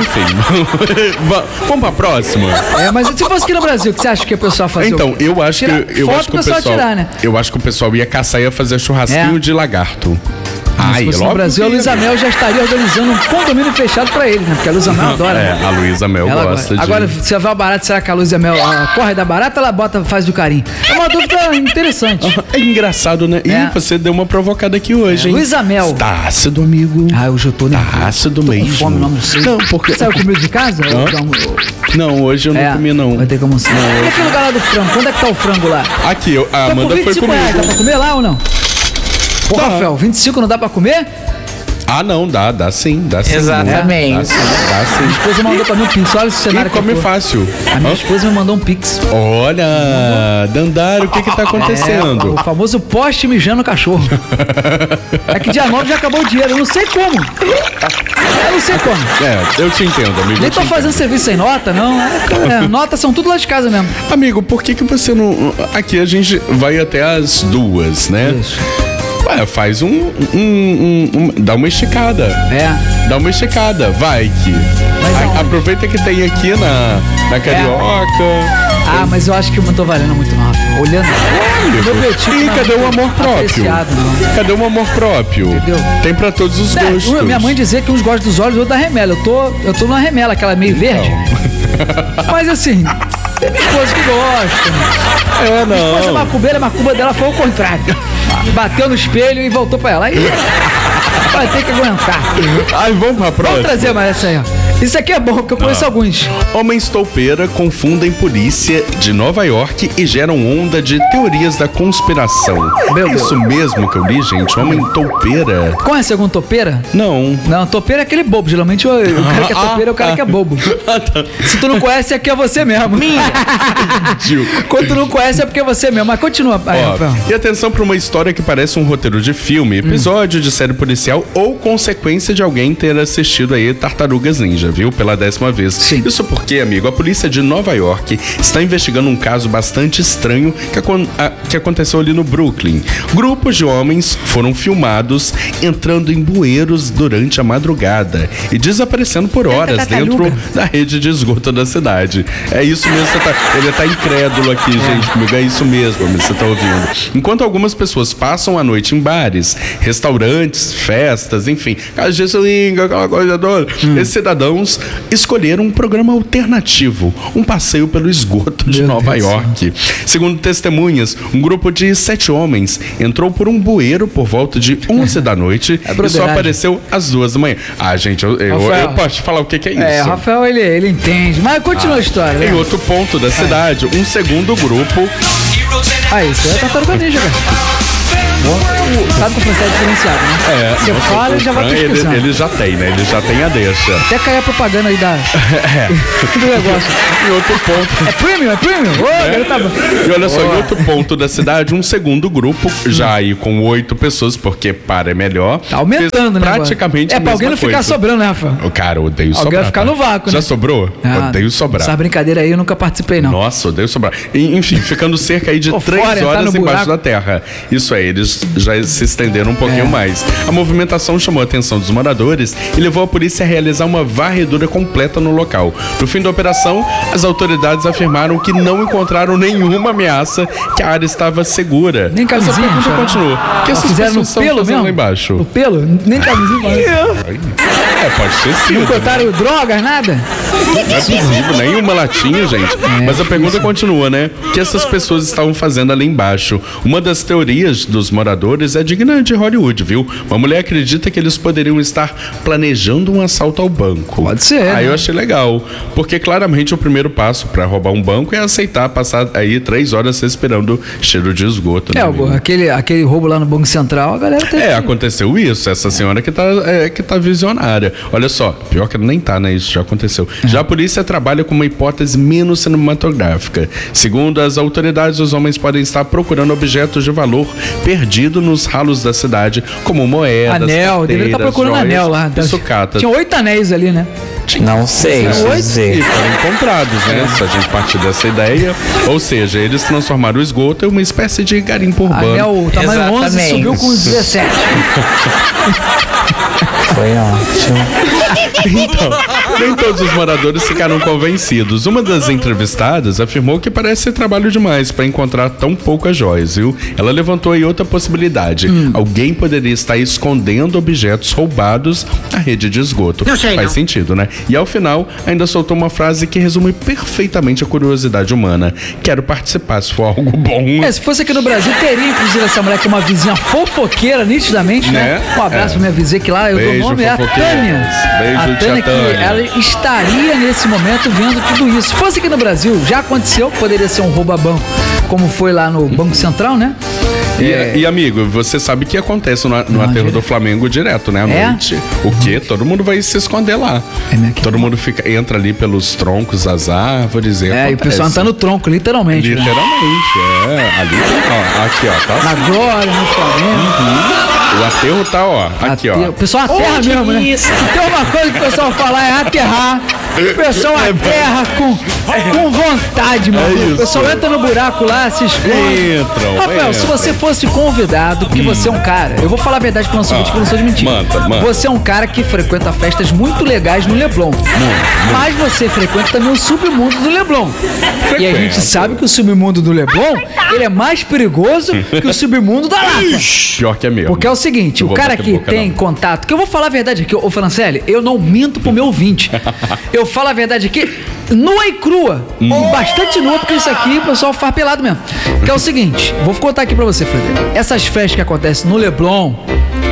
enfim. Va- Vamos pra próxima? É, mas se fosse aqui no Brasil, o que você acha que o pessoal fazia? Então, eu acho Tirar que eu foto acho que o pessoal pessoal, tirar, né? eu acho que o pessoal ia caçar e ia fazer churrasquinho É. de lagarto. Mas Ai, se fosse no logo Brasil, a que- Luísa Mel já estaria organizando um condomínio fechado pra ele, né? Porque a Luísa Mel adora, É, né? a Luísa Mel Ela gosta de. Agora, se vai o barato, será que a Luísa Mel ela corre da barata ou ela bota, faz do carinho? É uma dúvida interessante. É engraçado, né? É. Ih, você deu uma provocada aqui hoje, É, hein? Luísa Mel. Tá ácido, amigo. Ah, hoje eu tô nervoso. Tá ácido Tô com mesmo. fome, não sei. Não, porque. Saiu comigo de casa? Ou não? Não, hoje eu não É, comi, não. vai ter como ser. E aquele lugar lá do frango? Quando é que tá o frango lá? Aqui, eu- a Tá por Amanda vinte e foi cinco reais, comigo. dá pra comer lá ou não? Pô, Dá. Rafael, vinte e cinco não dá pra comer? Ah, não, dá, dá sim, dá sim. Exatamente. Dá sim, dá sim. Minha esposa mandou pra mim um pix. Olha esse E cenário que eu come tô. fácil. A minha Hã? esposa me mandou um pix. Olha, Dandara, o que que tá É, acontecendo? o famoso poste mijando o cachorro. É que dia nove já acabou o dinheiro. Eu não sei como. Eu não sei como. É, eu te entendo, amigo. Nem eu tô te fazendo serviço sem nota, não. É, é, notas são tudo lá de casa mesmo. entendo. Amigo, por que que você não... Aqui a gente vai até as duas, né? Isso. Ué, faz um, um, um- um- Dá uma esticada. É. Dá uma esticada, vai que... Mas A- aonde? aproveita que tem aqui na, na Carioca. Ah, mas eu acho que eu não tô valendo muito, não, Rafa. Olhando. Meu biotipo E não é cadê o muito amor próprio? apreciado, não. Cadê o amor próprio? Entendeu? Tem pra todos os É, gostos. minha mãe dizia que uns gostam dos olhos e outros da remela. Eu tô, eu tô numa remela, aquela meio verde. Mas assim, tem minha esposa que gosta. É, Minha esposa é não. macumbeira, a macumba dela foi o contrário. Bateu no espelho e voltou pra ela. Aí, Vai ter que aguentar. Ai, vamos pra próxima. Vamos trazer mais essa aí, ó. Isso aqui é bom, porque eu conheço ah. alguns. Homens toupeira confundem polícia de Nova York e geram onda de teorias da conspiração. Meu é Deus. Isso mesmo que eu li, gente? Homem toupeira. Conhece algum topeira? Não. Não, topeira é aquele bobo. Geralmente o, o cara que é topeira é o cara que é bobo. Se tu não conhece, é que é você mesmo. Quando tu não conhece, é porque é você mesmo. Mas continua, aí, Ó, Rafael. E atenção pra uma história que parece um roteiro de filme, episódio hum. de série policial ou consequência de alguém ter assistido aí Tartarugas Ninja, viu? Pela décima vez. Sim. Isso porque, amigo, a polícia de Nova York está investigando um caso bastante estranho que, acon a, que aconteceu ali no Brooklyn. Grupos de homens foram filmados entrando em bueiros durante a madrugada e desaparecendo por horas dentro da rede de esgoto da cidade. É isso mesmo, você tá, ele tá incrédulo aqui, é. gente, comigo. É isso mesmo, você tá ouvindo. Enquanto algumas pessoas passam a noite em bares, restaurantes, festas, enfim, casa de swing, aquela coisa toda, hum. esses cidadãos escolheram um programa alternativo, um passeio pelo esgoto de Meu Nova Deus York. Deus. Segundo testemunhas, um grupo de sete homens entrou por um bueiro por volta de onze da noite é e só apareceu às duas da manhã. Ah, gente, eu, eu, eu posso te falar o que, que é isso. É, o Rafael, ele, ele entende. Mas continua ah, a história. Em né? outro ponto da cidade, um segundo grupo... Ah, isso é Tartaruga Ninja, cara. Sabe que o francês é diferenciado, né? É, você nossa, fala e já vai pesquisando. Ele, ele já tem, né? Ele já tem a deixa. Até cair a propaganda aí da... É. do negócio. Em outro ponto... É premium, é premium? Ô, é. tá bom. E olha só, oh. em outro ponto da cidade, um segundo grupo, já aí com oito pessoas, porque para é melhor. Tá aumentando, né? Praticamente É pra alguém não coisa. ficar sobrando, né, Rafael? O cara, odeio alguém sobrar. Alguém vai ficar tá? no vácuo, Já né? sobrou? Ah, odeio sobrar. Essa brincadeira aí eu nunca participei, não. Nossa, odeio sobrar. E, enfim, ficando cerca aí de Pô, três fora, horas tá embaixo da terra. Isso aí, eles já se estenderam um pouquinho É. mais. A movimentação chamou a atenção dos moradores e levou a polícia a realizar uma varredura completa no local. No fim da operação, as autoridades afirmaram que não encontraram nenhuma ameaça, que a área estava segura. Nem camisinha? Essa pergunta continua. O que essas fizeram pessoas no pelo estão mesmo? lá embaixo? No pelo? Nem camisinha. É, pode ser sim. Não cortaram drogas, nada? Não é possível, nenhuma latinha, gente. É, Mas a pergunta isso. continua, né? O que essas pessoas estavam fazendo ali embaixo? Uma das teorias dos moradores é digna de Hollywood, viu? Uma mulher acredita que eles poderiam estar planejando um assalto ao banco. Pode ser. Aí né? eu achei legal, porque claramente o primeiro passo para roubar um banco é aceitar passar aí três horas respirando cheiro de esgoto. É, né, o, aquele, aquele roubo lá no Banco Central, a galera teve... É, aconteceu isso, essa senhora que tá, é, que tá visionária. Olha só, pior que ela nem tá, né? Isso já aconteceu. É. Já a polícia trabalha com uma hipótese menos cinematográfica. Segundo as autoridades, os homens podem estar procurando objetos de valor perdido nos ralos da cidade, como moedas, anel, deveria estar procurando joias, anel lá. e sucatas. Tinha oito anéis ali, né? Não sei dizer. E foram encontrados, né? Se a gente partir dessa ideia. Ou seja, eles transformaram o esgoto em uma espécie de garimpo urbano. Anel, o tamanho Exatamente. onze subiu com os dezessete. Foi ótimo. Então, nem todos os moradores ficaram convencidos. Uma das entrevistadas afirmou que parece ser trabalho demais para encontrar tão poucas joias, viu? Ela levantou aí outra possibilidade. Hum. Alguém poderia estar escondendo objetos roubados na rede de esgoto. Não sei, Faz não. sentido, né? E ao final, ainda soltou uma frase que resume perfeitamente a curiosidade humana. Quero participar, se for algo bom. É, se fosse aqui no Brasil, teria inclusive essa mulher que é uma vizinha fofoqueira, nitidamente, né? Né? Um abraço É. pra minha vizinha que lá, eu Beijo, dou o nome, é a fofoqueiras. Tânia. Beijo, a tia Tânia, que Tânia. ela estaria nesse momento vendo tudo isso. Se fosse aqui no Brasil, já aconteceu, poderia ser um roubo a banco, como foi lá no Banco Central, né? E, É. e, amigo, você sabe que acontece no, no Não, aterro direto. do Flamengo direto, né? À É? noite. O quê? Todo mundo vai se esconder lá. É, né, que Todo mundo fica, entra ali pelos troncos das árvores. E É, e o acontece. pessoal tá no tronco, literalmente. Né? Literalmente, é. Ali, ó, aqui, ó, tá Na assim. glória, no Flamengo. O aterro tá, ó, aqui, Ate- ó. O pessoal aterra mesmo, né? Se tem uma coisa que o pessoal fala é aterrar. O pessoal aterra com, com vontade, mano. É O isso. pessoal entra no buraco lá, se esconde. Entram, Rafael, se entram. você fosse convidado, porque você é um cara, eu vou falar a verdade pro nosso ouvinte, que eu não sou de mentira. manda, manda. Você é um cara que frequenta festas muito legais no Leblon. Mas você frequenta também o submundo do Leblon. E a gente Frequento. sabe que o submundo do Leblon, ele é mais perigoso que o submundo da Lapa. Pior que é mesmo. Porque é o seguinte, Eu o vou cara bater que boca, tem não. contato, que eu vou falar a verdade aqui, ô Francelli, eu não minto pro meu ouvinte. Eu falo a verdade aqui, nua e crua. Hum. Bastante nua, porque isso aqui o pessoal faz pelado mesmo. Que é o seguinte, vou contar aqui pra você, Fred. Essas festas que acontecem no Leblon,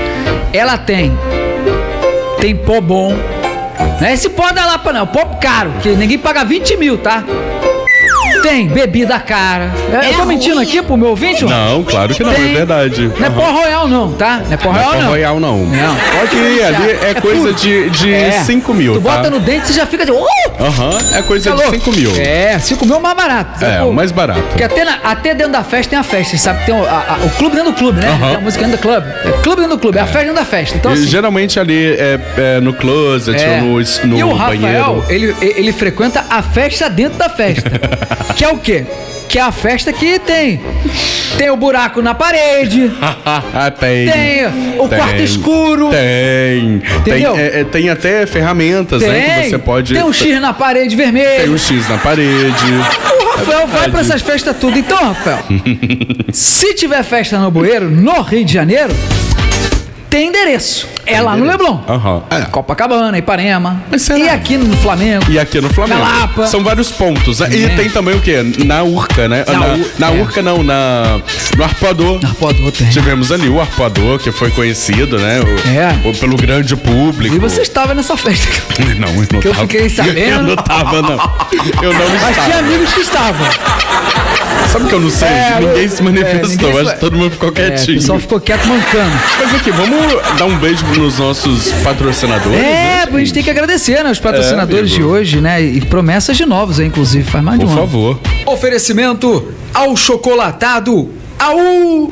ela tem. Tem pó bom. Não é esse pó da Lapa, não. Pó caro, que ninguém paga vinte mil, tá? Tem bebida cara. Eu tô mentindo aqui pro meu ouvinte? Não, claro que não, Tem. é verdade. Não é pó Royal, não, tá? Não é pó Não é Royal, pó não. Royal, não. Não, pode E ali é, coisa puro. de, de É. cinco mil, Tu tá? bota no dente e já fica de... Uh! Aham, é coisa Calor. de cinco mil. É, cinco mil é o mais barato. É, o mais barato. Porque até, na- até dentro da festa tem a festa, você sabe que tem o, a- a- o clube dentro do clube, né? Aham. Tem a música dentro do clube. É clube dentro do clube, é a festa dentro da festa. Então, E assim, geralmente ali é, é no closet é. ou no, es- no E o Rafael, banheiro. ele, ele frequenta a festa dentro da festa. Que é o quê? Que é a festa que tem. Tem o buraco na parede, Ah, tem. tem o Tem. quarto escuro. Tem. Tem, Entendeu? é, é, tem até ferramentas, né? Que Tem, você pode. tem um X na parede Tem vermelho. um X na parede. O Rafael vai pra essas festas tudo. Então, Rafael, se tiver festa no bueiro, no Rio de Janeiro, tem endereço. É lá no Leblon. Aham. É. Copacabana, Ipanema. Mas será? E aqui no Flamengo. E aqui no Flamengo. Na Lapa. São vários pontos. né? E É. tem também o quê? Na Urca, né? Na Na, Ur- na é. Urca não, na, no Arpoador. Arpoador tem. Tivemos ali o Arpoador, que foi conhecido, né? O, É. o- pelo grande público. E você estava nessa festa. Não, eu não Que eu tava. fiquei sabendo. Eu não tava, não. Eu não Mas estava. tinha amigos que estavam. Sabe que eu não sei? É, ninguém eu- se manifestou. é, ninguém Acho se- que todo mundo ficou É, o quietinho. pessoal ficou quieto mancando. Mas aqui, vamos dar um beijo nos nossos patrocinadores? É, né? a gente tem que agradecer, né, os patrocinadores É, de amigo. hoje, né? E promessas de novos, aí, inclusive, faz mais de Por um ano. favor. Oferecimento ao chocolatado Au!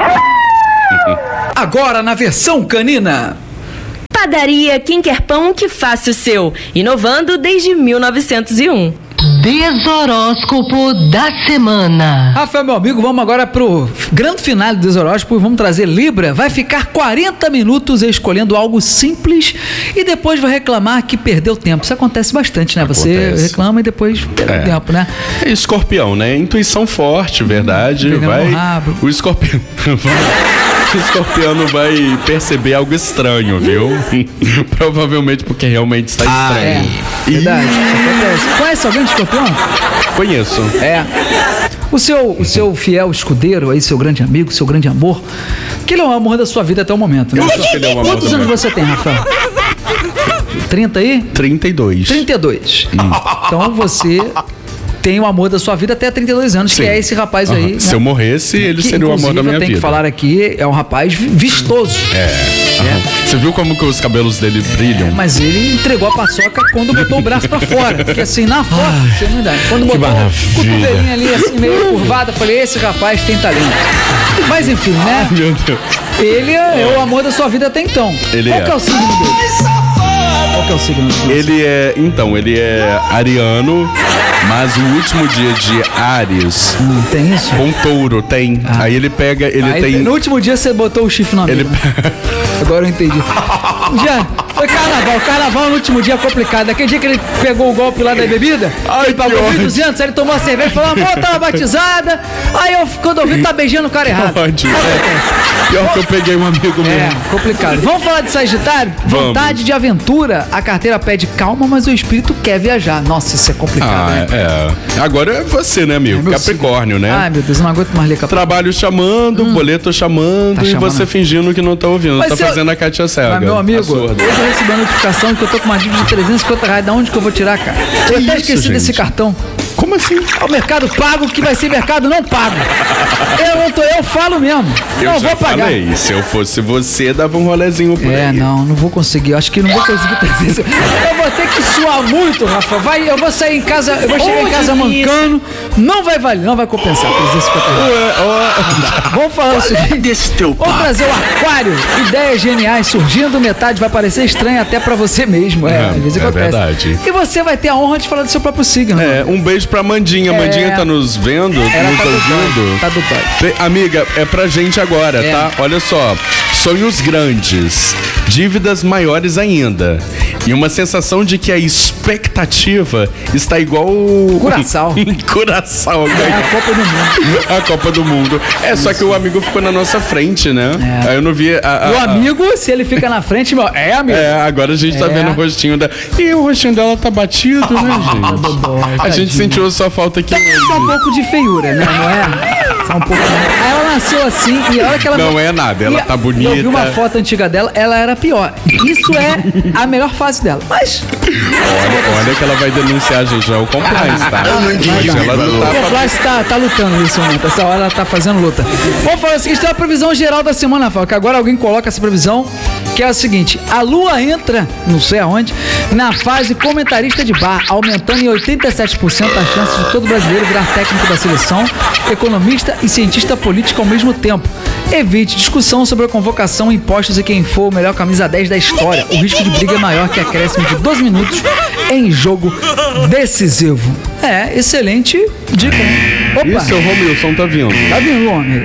Agora na versão canina. Padaria Quem Quer Pão que faça o seu, inovando desde mil novecentos e um. Desoróscopo da semana. Rafael, meu amigo, vamos agora pro grande finale do Desoróscopo e vamos trazer Libra. Vai ficar quarenta minutos escolhendo algo simples e depois vai reclamar que perdeu tempo. Isso acontece bastante, né? Você Acontece. reclama e depois perde É. tempo, né? É Escorpião, né? Intuição forte, verdade. pegando vai. no rabo. O escorpião. O escorpiano vai perceber algo estranho, viu? Provavelmente porque realmente está É, estranho. verdade. Isso acontece. Conhece alguém de escorpião? Conheço. É. O seu, o seu fiel escudeiro aí, seu grande amigo, seu grande amor, que ele é o amor da sua vida até o momento, né? Eu acho que ele é o amor Quantos do anos meu- você tem, Rafael? trinta aí? trinta e dois. trinta e dois. Hum. Então você tem o amor da sua vida até trinta e dois anos, Sim. que é esse rapaz aí. Aham. Se eu morresse, ele que, seria o amor da inclusive, minha eu tenho vida. que falar aqui, é um rapaz vi- vistoso. É. Aham. Você viu como que os cabelos dele brilham? Mas ele entregou a paçoca quando botou o braço pra fora. Porque assim, na foto, você não dá. Quando botou o cotovelinho ali, assim, meio curvado, eu falei, esse rapaz tem talento. Mas enfim, né? Meu Deus. Ele é o amor da sua vida até então. Ele Qual é. que é o signo dele? Qual que é o signo dele? Ele é. Então, ele é ariano, mas o último dia de Áries Hum, tem isso? com touro tem. Aí ele pega. Ele Aí, tem. no último dia você botou o chifre na Ele. mesa. Agora eu entendi. Já, foi carnaval. Carnaval no último dia é complicado. Aquele dia que ele pegou o golpe lá da bebida, Ai, ele pagou que mil e ódio. duzentos, aí ele tomou a cerveja e falou, amor, tava batizada. Aí eu, quando eu vi, tá beijando o cara errado. Ódio. É. Pior que eu peguei um amigo meu. É, complicado. Vamos falar de Sagitário? Vamos. Vontade de aventura. A carteira pede calma, mas o espírito quer viajar. Nossa, isso é complicado, Ah, né? é. Agora é você, né, amigo? É meu Capricórnio, né? Ai, meu Deus, eu não aguento mais ler Capricórnio. Trabalho chamando, boleto chamando Tá e chamando. você fingindo que não tá ouvindo. Mas tá se eu- fazendo a Kátia Cega. Mas, meu amigo, a surda. hoje eu recebi a notificação que eu tô com uma dívida de trezentos e cinquenta reais. Da onde que eu vou tirar, cara? Eu até isso, esqueci desse gente? cartão. Como assim? É o mercado pago que vai ser mercado não pago. Eu não tô, eu falo mesmo. Eu não já vou pagar. falei, se eu fosse você, dava um rolezinho por É, aí. não, não vou conseguir. Eu acho que não vou conseguir trazer isso. Eu vou ter que suar muito, Rafa. Vai, eu vou sair em casa, eu vou chegar em casa mancando. Não vai valer, não vai compensar trezentos e cinquenta reais. Vamos falar o seguinte. Vamos trazer o aquário. Ideias geniais surgindo, metade vai parecer estranha até pra você mesmo. É, É, às vezes é acontece. verdade. E você vai ter a honra de falar do seu próprio signo. É, um beijo pra Mandinha. É. Mandinha tá nos vendo, Ela nos tá do ouvindo. dói, tá do dói. Te- Amiga, é pra gente agora, É. tá? Olha só. Sonhos grandes, dívidas maiores ainda. E uma sensação de que a esposa expectativa está igual... Curaçao. Curaçao. É a Copa do Mundo. A Copa do Mundo. É, só que o amigo ficou na nossa frente, né? É. Aí eu não vi... A, a, o amigo, se ele fica na frente, meu, é amigo. É, agora a gente tá é. vendo o rostinho dela. E o rostinho dela tá batido, né, gente? A gente sentiu a sua falta aqui. Só um pouco de feiura, né? Não é? Só um pouco. Aí ela nasceu assim e a hora que ela... Não é nada, ela tá bonita. Eu vi uma foto antiga dela, ela era pior. Isso é a melhor fase dela. Mas... Olha, olha que ela vai denunciar a gente, é o Compliance, tá? Eu não entendi. O Compliance tá, tá lutando nesse momento. Essa hora ela tá fazendo luta. Vamos falar o seguinte, tem a previsão geral da semana, Rafael, que agora alguém coloca essa previsão, que é a seguinte: a Lua entra, não sei aonde, na fase comentarista de bar, aumentando em oitenta e sete por cento as chances de todo brasileiro virar técnico da seleção, economista e cientista político ao mesmo tempo. Evite discussão sobre a convocação impostos e quem for o melhor camisa dez da história. O risco de briga é maior que acréscimo de doze minutos em jogo decisivo. É, excelente dica, hein? Opa! Isso, o Romilson tá vindo. Tá vindo, homem.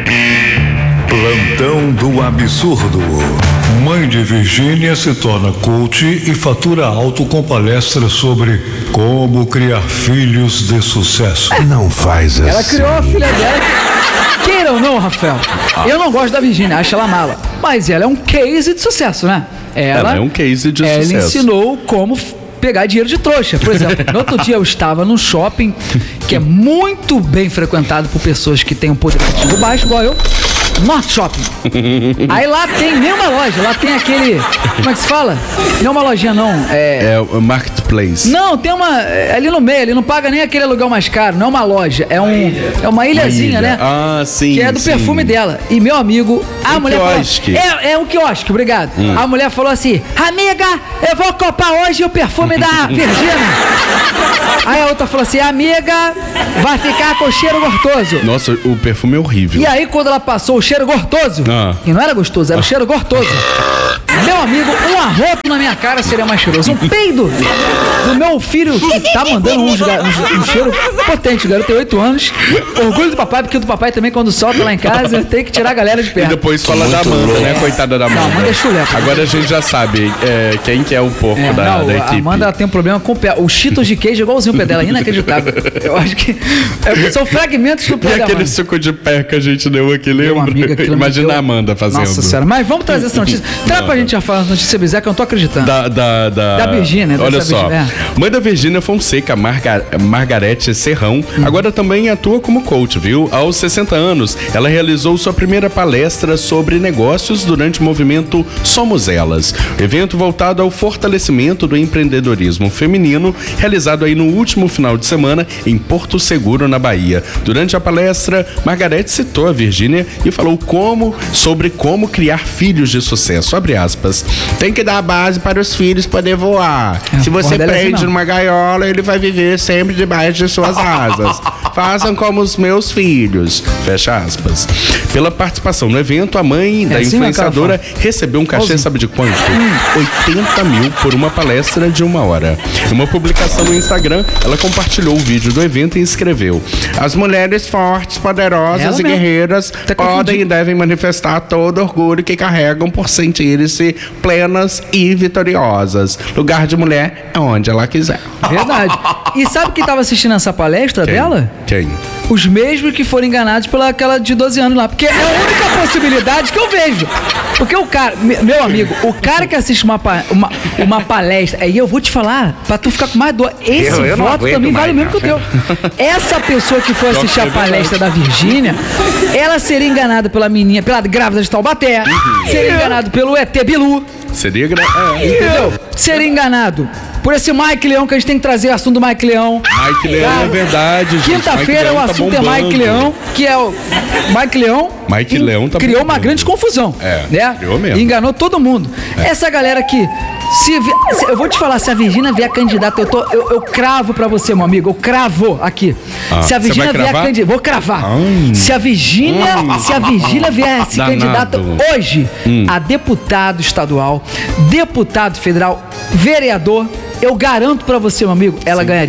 Plantão do absurdo. Mãe de Virgínia se torna coach e fatura alto com palestras sobre como criar filhos de sucesso. Não faz assim. Ela criou a filha dela. Queira ou não, Rafael, ah. eu não gosto da Virgínia, acho ela mala. Mas ela é um case de sucesso, né? Ela, ela é um case de ela sucesso. Ela ensinou como pegar dinheiro de trouxa. Por exemplo, no outro dia eu estava num shopping que é muito bem frequentado por pessoas que têm um poder aquisitivo baixo, igual eu. Norte Shopping. Aí lá tem nenhuma loja, lá tem aquele... Como é que se fala? Não é uma lojinha, não. É, é o Marketplace. Não, tem uma... É ali no meio, ele não paga nem aquele aluguel mais caro, não é uma loja, é, um, é uma ilhazinha, uma ilha. né? Ah, sim, que é do sim. perfume dela. E meu amigo, a um mulher quiosque. falou... É, é um quiosque, obrigado. Hum. A mulher falou assim, amiga, eu vou copar hoje o perfume da Virgínia. Aí a outra falou assim, amiga, vai ficar com cheiro gostoso. Nossa, o perfume é horrível. E aí quando ela passou o cheiro gostoso, ah. que não era gostoso, era o cheiro gostoso. Meu amigo, um arroto na minha cara seria mais cheiroso. Um peido do meu filho que tá mandando um, um, um cheiro potente. O garoto tem oito anos. Orgulho do papai, porque o do papai também, quando solta lá em casa, tem que tirar a galera de perto. E depois fala muito da Amanda, louco. Né? Coitada da Amanda. Não, Amanda é chuleta. Agora a gente já sabe é, quem que é o porco é, da, não, da equipe. A Amanda ela tem um problema com o pé. O Cheetos de queijo é igualzinho o pé dela, inacreditável. Eu acho que é, são fragmentos do pé e dela. aquele suco de pé que a gente deu aqui, lembra? Amiga, Imagina deu... a Amanda fazendo. Nossa senhora, mas vamos trazer essa notícia. Traz pra gente já falar notícia bizarra que eu não tô acreditando. Da, da, da... da Virgínia. Olha só, Virgínia. Mãe da Virgínia Fonseca, Marga... Margarete Serrão, hum. agora também atua como coach, viu? Aos sessenta anos, ela realizou sua primeira palestra sobre negócios durante o movimento Somos Elas, evento voltado ao fortalecimento do empreendedorismo feminino, realizado aí no último final de semana em Porto Seguro, na Bahia. Durante a palestra, Margarete citou a Virgínia e falou como, sobre como criar filhos de sucesso, abre aspas. Tem que dar a base para os filhos poder voar. É, Se você prende assim, numa gaiola, ele vai viver sempre debaixo de suas asas. Façam como os meus filhos. Fecha aspas. Pela participação no evento, a mãe é da assim, influenciadora recebeu um cachê, sabe de quanto? Hum. oitenta mil por uma palestra de uma hora. Em uma publicação no Instagram, ela compartilhou o vídeo do evento e escreveu: as mulheres fortes, poderosas ela e mesmo. guerreiras tá podem confundido. e devem manifestar todo o orgulho que carregam por sentirem-se plenas e vitoriosas. Lugar de mulher é onde ela quiser. Verdade. E sabe quem estava assistindo essa palestra quem? dela? Quem? Os mesmos que foram enganados pela aquela de doze anos lá. Porque é a única possibilidade que eu vejo. Porque o cara, meu amigo, o cara que assiste uma, uma, uma palestra, aí eu vou te falar, pra tu ficar com mais dor, esse eu, eu voto também vale o mesmo que o teu. Essa pessoa que foi assistir a palestra da Virgínia, ela seria enganada pela menina, pela grávida de Taubaté, uhum. seria enganado pelo E T Bilu. Seria gra... é. Entendeu? Seria enganado por esse Mike Leão, que a gente tem que trazer o assunto do Mike Leão. Mike Leão ah, é verdade, gente. Quinta-feira o assunto tá é Mike Leão, que é o Mike Leão. Mike Leão tá criou bombando. uma grande confusão. É, né? criou mesmo. E enganou todo mundo. É. Essa galera que... Se, se, eu vou te falar, se a Virgínia vier candidata, eu, tô, eu, eu cravo pra você, meu amigo. Eu cravo aqui. Ah, se a Virgínia vier candidata, vou cravar. Hum. Se a Virgínia, hum. se a Virgínia vier se candidata hoje hum. a deputado estadual, deputado federal, vereador, eu garanto pra você, meu amigo, ela Sim. ganharia.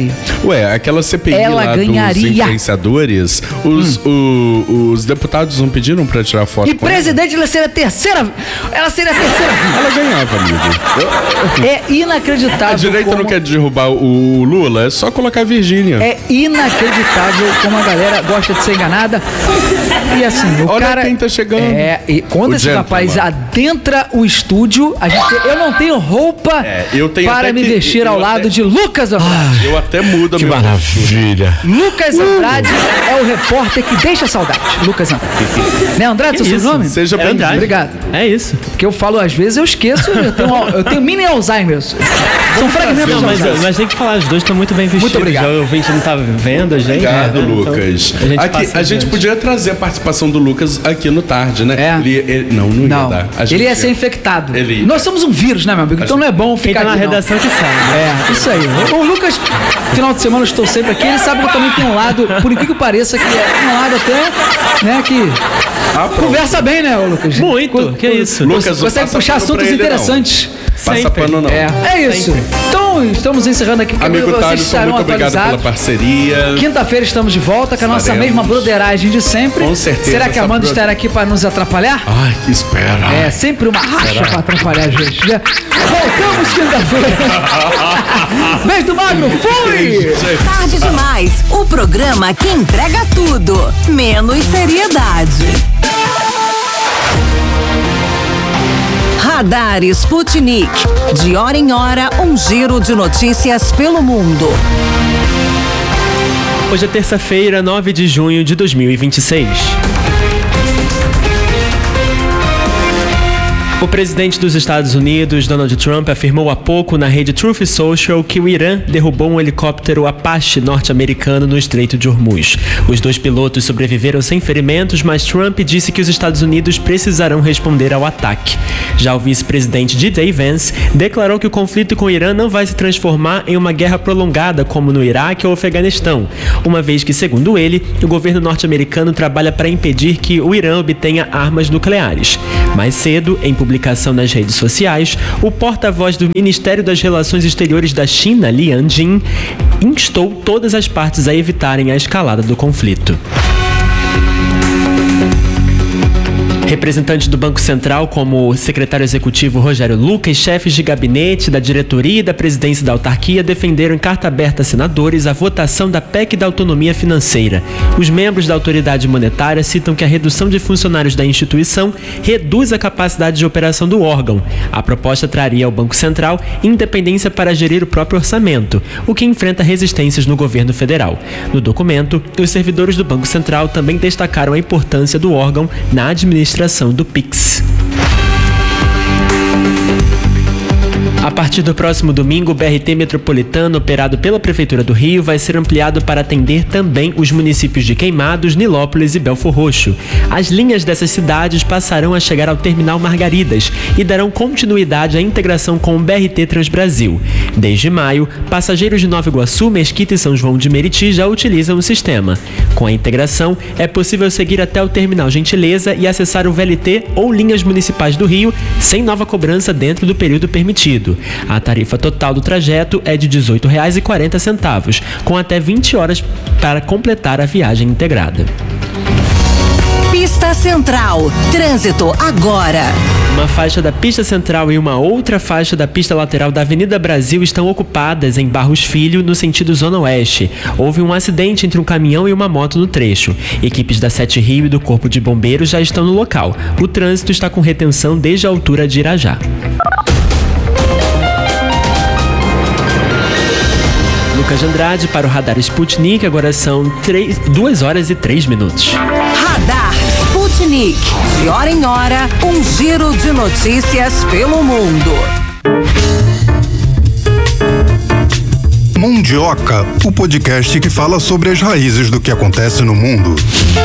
Ué, aquela C P I Ela lá ganharia. dos influenciadores, os, Hum. o- os deputados não pediram pra tirar foto E com ela? presidente, ela seria a terceira. Ela seria a terceira. Ela ganhava, amigo. É inacreditável. A direita como... não quer derrubar o Lula, é só colocar a Virgínia. É inacreditável como a galera gosta de ser enganada. E assim, o Olha cara. quem tá chegando. É, e quando O esse gentleman. rapaz adentra o estúdio, a gente, eu não tenho roupa É, eu tenho para até me que- vestir eu ao até- lado de Lucas Andrade. Eu até mudo a Que minha maravilha. Lucas Andrade é o repórter que deixa saudade. Lucas Andrade. Né, Andrade, seu isso? sobrenome? Seja É bem-vindo. Andrade. Obrigado. É isso. Porque eu falo às vezes, eu esqueço, eu tenho, eu tenho mini Alzheimer. São fragmentos Não, de mas, Alzheimer. mas tem que falar, os dois estão muito bem vestidos. Muito obrigado. Já o ouvinte não tá vendo a gente. Obrigado, né? Então, Lucas. a gente, Aqui, passa a gente adiante. podia trazer a participação do Lucas aqui no Tarde, né? É. Ele, ele- não, não ia Não, dar. A gente ele ia ser infectado. Ele- Nós somos um vírus, né, meu amigo? Então não é bom Quem ficar tá na aqui, não. redação que sabe. É, isso aí. O, o Lucas, final de semana eu estou sempre aqui, ele sabe que eu também tenho um lado, por incrível que pareça, que é um lado até, né, que Ah, pronto. conversa bem, né, ô Lucas? Muito, Co- que co- isso. Lucas, não Consegue passa puxar pano pra assuntos ele, não. interessantes. Passa Sempre. pano não. É, é isso. Então, estamos encerrando aqui, porque Amigo vocês Thaleson, estarão muito obrigado pela atualizados. parceria. Quinta-feira estamos de volta com a nossa Estaremos. mesma broderagem de sempre. Com certeza, Será que a essa Amanda bro- estará aqui para nos atrapalhar? Ai, que espera. É sempre uma racha para atrapalhar a gente, né? Voltamos quinta-feira. Beijo do Magro, fui! Tarde demais. O programa que entrega tudo, menos seriedade. Radar Sputnik. De hora em hora, um giro de notícias pelo mundo. Hoje é terça-feira, nove de junho de dois mil e vinte e seis. O presidente dos Estados Unidos, Donald Trump, afirmou há pouco na rede Truth Social que o Irã derrubou um helicóptero Apache norte-americano no Estreito de Hormuz. Os dois pilotos sobreviveram sem ferimentos, mas Trump disse que os Estados Unidos precisarão responder ao ataque. Já o vice-presidente J D Vance declarou que o conflito com o Irã não vai se transformar em uma guerra prolongada como no Iraque ou Afeganistão, uma vez que, segundo ele, o governo norte-americano trabalha para impedir que o Irã obtenha armas nucleares. Mais cedo, em publicação nas redes sociais, o porta-voz do Ministério das Relações Exteriores da China, Liang Jin, instou todas as partes a evitarem a escalada do conflito. Representantes do Banco Central, como o secretário executivo Rogério Lucas e chefes de gabinete da diretoria e da presidência da autarquia defenderam em carta aberta a senadores a votação da P E C da autonomia financeira. Os membros da autoridade monetária citam que a redução de funcionários da instituição reduz a capacidade de operação do órgão. A proposta traria ao Banco Central independência para gerir o próprio orçamento, o que enfrenta resistências no governo federal. No documento, os servidores do Banco Central também destacaram a importância do órgão na administração do Pix. A partir do próximo domingo, o B R T metropolitano, operado pela Prefeitura do Rio, vai ser ampliado para atender também os municípios de Queimados, Nilópolis e Belfor Roxo. As linhas dessas cidades passarão a chegar ao Terminal Margaridas e darão continuidade à integração com o B R T Transbrasil. Desde maio, passageiros de Nova Iguaçu, Mesquita e São João de Meriti já utilizam o sistema. Com a integração, é possível seguir até o Terminal Gentileza e acessar o V L T ou linhas municipais do Rio sem nova cobrança dentro do período permitido. A tarifa total do trajeto é de dezoito reais e quarenta centavos, com até vinte horas para completar a viagem integrada. Pista Central. Trânsito agora. Uma faixa da pista central e uma outra faixa da pista lateral da Avenida Brasil estão ocupadas em Barros Filho, no sentido Zona Oeste. Houve um acidente entre um caminhão e uma moto no trecho. Equipes da Sete Rio e do Corpo de Bombeiros já estão no local. O trânsito está com retenção desde a altura de Irajá. Lucas de Andrade para o Radar Sputnik, agora são duas horas e três minutos. Radar Sputnik. De hora em hora, um giro de notícias pelo mundo. Mundioca, o podcast que fala sobre as raízes do que acontece no mundo.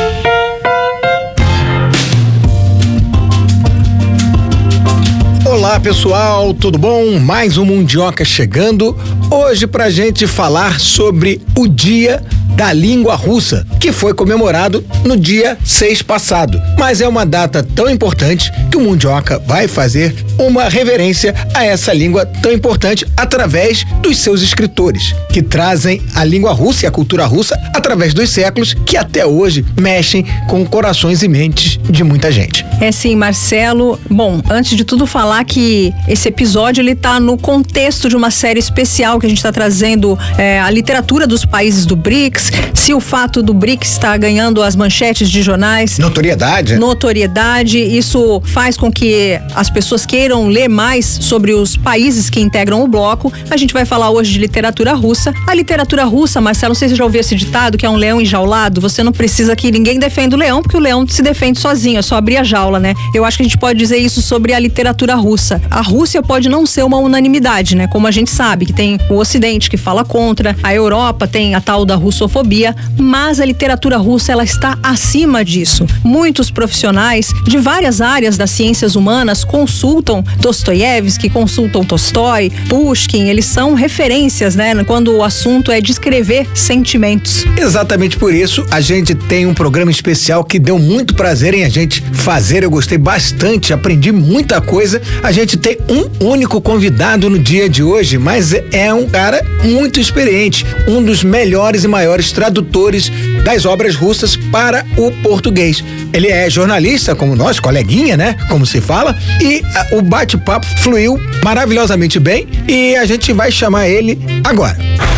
Olá pessoal, tudo bom? Mais um Mundioca chegando, hoje pra gente falar sobre o Dia da Língua Russa, que foi comemorado no dia seis passado. Mas é uma data tão importante que o Mundioca vai fazer uma reverência a essa língua tão importante através dos seus escritores, que trazem a língua russa e a cultura russa através dos séculos, que até hoje mexem com corações e mentes de muita gente. É sim, Marcelo. Bom, antes de tudo falar que esse episódio ele tá no contexto de uma série especial que a gente está trazendo é, a literatura dos países do B R I C S, se o fato do B R I C S estar ganhando as manchetes de jornais. Notoriedade. Notoriedade, isso faz com que as pessoas queiram ler mais sobre os países que integram o bloco. A gente vai falar hoje de literatura russa. A literatura russa, Marcelo, não sei se você já ouviu esse ditado, que é um leão enjaulado. Você não precisa que ninguém defenda o leão, porque o leão se defende sozinho, é só abrir a jaula, né? Eu acho que a gente pode dizer isso sobre a literatura russa. A Rússia pode não ser uma unanimidade, né? Como a gente sabe, que tem o Ocidente que fala contra, a Europa tem a tal da russofobia, mas a literatura russa, ela está acima disso. Muitos profissionais de várias áreas das ciências humanas consultam Dostoiévski, consultam Tolstói, Pushkin, eles são referências, né? Quando o assunto é descrever sentimentos. Exatamente por isso, a gente tem um programa especial que deu muito prazer em a gente fazer. Eu gostei bastante, aprendi muita coisa. A gente tem um único convidado no dia de hoje, mas é um cara muito experiente, um dos melhores e maiores tradutores das obras russas para o português. Ele é jornalista, como nós, coleguinha, né? Como se fala, e a, o bate-papo fluiu maravilhosamente bem e a gente vai chamar ele agora.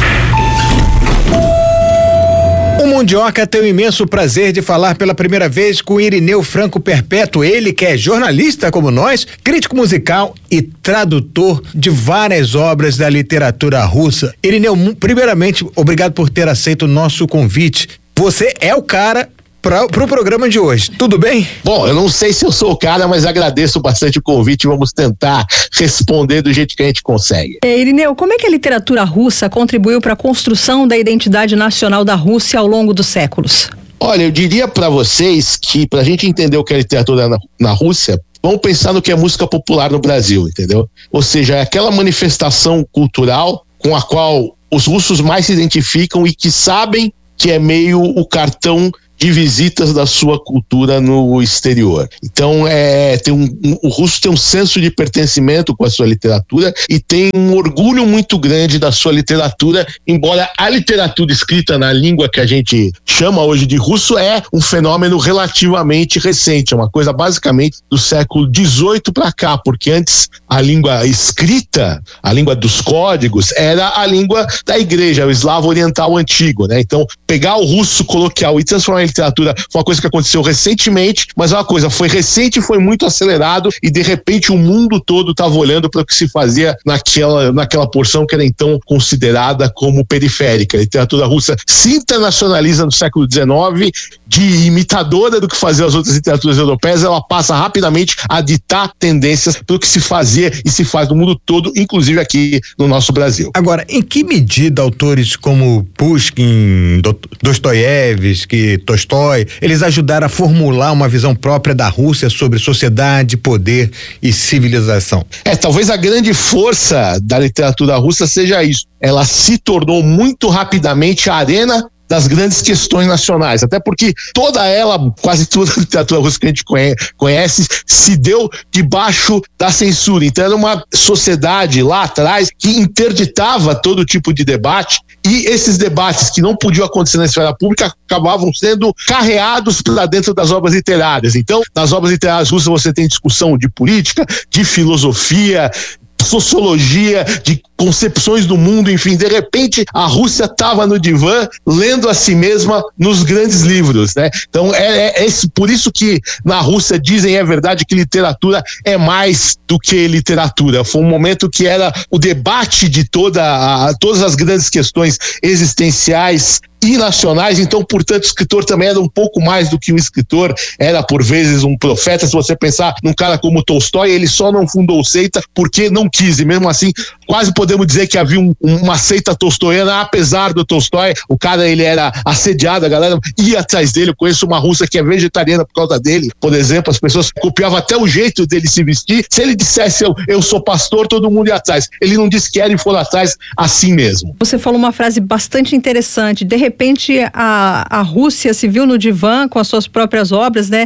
O Mundioca tem o imenso prazer de falar pela primeira vez com Irineu Franco Perpétuo, ele que é jornalista como nós, crítico musical e tradutor de várias obras da literatura russa. Irineu, primeiramente, obrigado por ter aceito o nosso convite. Você é o cara para o pro programa de hoje, tudo bem? Bom, eu não sei se eu sou o cara, mas agradeço bastante o convite e vamos tentar responder do jeito que a gente consegue. É, Irineu, como é que a literatura russa contribuiu para a construção da identidade nacional da Rússia ao longo dos séculos? Olha, eu diria para vocês que para a gente entender o que é literatura na, na Rússia, vamos pensar no que é música popular no Brasil, entendeu? Ou seja, é aquela manifestação cultural com a qual os russos mais se identificam e que sabem que é meio o cartão de visitas da sua cultura no exterior. Então, é, tem um, um, o russo tem um senso de pertencimento com a sua literatura e tem um orgulho muito grande da sua literatura, embora a literatura escrita na língua que a gente chama hoje de russo é um fenômeno relativamente recente, é uma coisa basicamente do século dezoito para cá, porque antes a língua escrita, a língua dos códigos, era a língua da igreja, o eslavo oriental antigo, né? Então, pegar o russo coloquial e transformar em literatura foi uma coisa que aconteceu recentemente, mas é uma coisa, foi recente, foi muito acelerado e de repente o mundo todo estava olhando para o que se fazia naquela, naquela porção que era então considerada como periférica. A literatura russa se internacionaliza no século dezenove, de imitadora do que faziam as outras literaturas europeias, ela passa rapidamente a ditar tendências para o que se fazia e se faz no mundo todo, inclusive aqui no nosso Brasil. Agora, em que medida autores como Pushkin, Dostoiévski, Tolstói, eles ajudaram a formular uma visão própria da Rússia sobre sociedade, poder e civilização? É, talvez a grande força da literatura russa seja isso. Ela se tornou muito rapidamente a arena das grandes questões nacionais, até porque toda ela, quase toda a literatura russa que a gente conhece, se deu debaixo da censura. Então era uma sociedade lá atrás que interditava todo tipo de debate e esses debates que não podiam acontecer na esfera pública acabavam sendo carreados para dentro das obras literárias. Então, nas obras literárias russas você tem discussão de política, de filosofia, sociologia, de concepções do mundo, enfim, de repente a Rússia estava no divã lendo a si mesma nos grandes livros, né? Então é, é, é por isso que na Rússia dizem, é verdade, que literatura é mais do que literatura. Foi um momento que era o debate de toda a, todas as grandes questões existenciais e nacionais, então, portanto, o escritor também era um pouco mais do que um escritor, era por vezes um profeta. Se você pensar num cara como Tolstói, ele só não fundou seita porque não quis, e mesmo assim quase podemos dizer que havia um, uma seita tolstoiana, apesar do Tolstói, o cara ele era assediado, a galera ia atrás dele. Eu conheço uma russa que é vegetariana por causa dele, por exemplo, as pessoas copiavam até o jeito dele se vestir. Se ele dissesse eu, eu sou pastor, todo mundo ia atrás. Ele não disse que era e foram atrás assim mesmo. Você falou uma frase bastante interessante. De repente a, a Rússia se viu no divã com as suas próprias obras, né?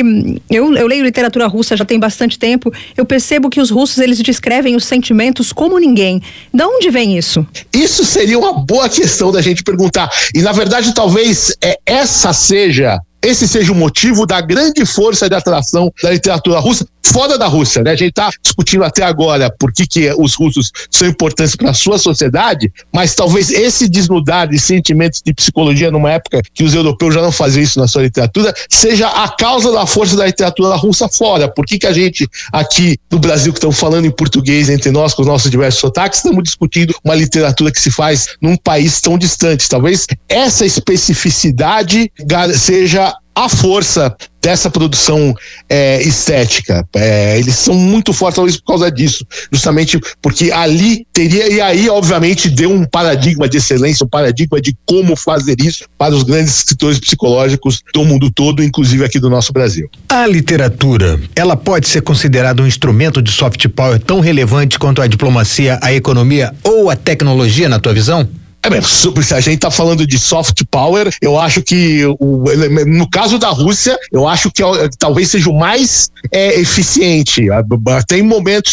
E eu, eu leio literatura russa já tem bastante tempo. Eu percebo que os russos eles descrevem os sentimentos como ninguém. De onde vem isso? Isso seria uma boa questão da gente perguntar. E na verdade talvez é, essa seja Esse seja o motivo da grande força de atração da literatura russa fora da Rússia, né? A gente está discutindo até agora por que, que os russos são importantes para a sua sociedade, mas talvez esse desnudar de sentimentos de psicologia numa época que os europeus já não faziam isso na sua literatura, seja a causa da força da literatura russa fora. Por que, que a gente aqui no Brasil, que estamos falando em português entre nós, com os nossos diversos sotaques, estamos discutindo uma literatura que se faz num país tão distante? Talvez essa especificidade seja a força dessa produção é, estética. É, eles são muito fortes, talvez por causa disso, justamente porque ali teria, e aí obviamente deu um paradigma de excelência, um paradigma de como fazer isso para os grandes escritores psicológicos do mundo todo, inclusive aqui do nosso Brasil. A literatura, ela pode ser considerada um instrumento de soft power tão relevante quanto a diplomacia, a economia ou a tecnologia, na tua visão? É bem, se a gente está falando de soft power, eu acho que o, no caso da Rússia, eu acho que talvez seja o mais é, eficiente. Tem momentos,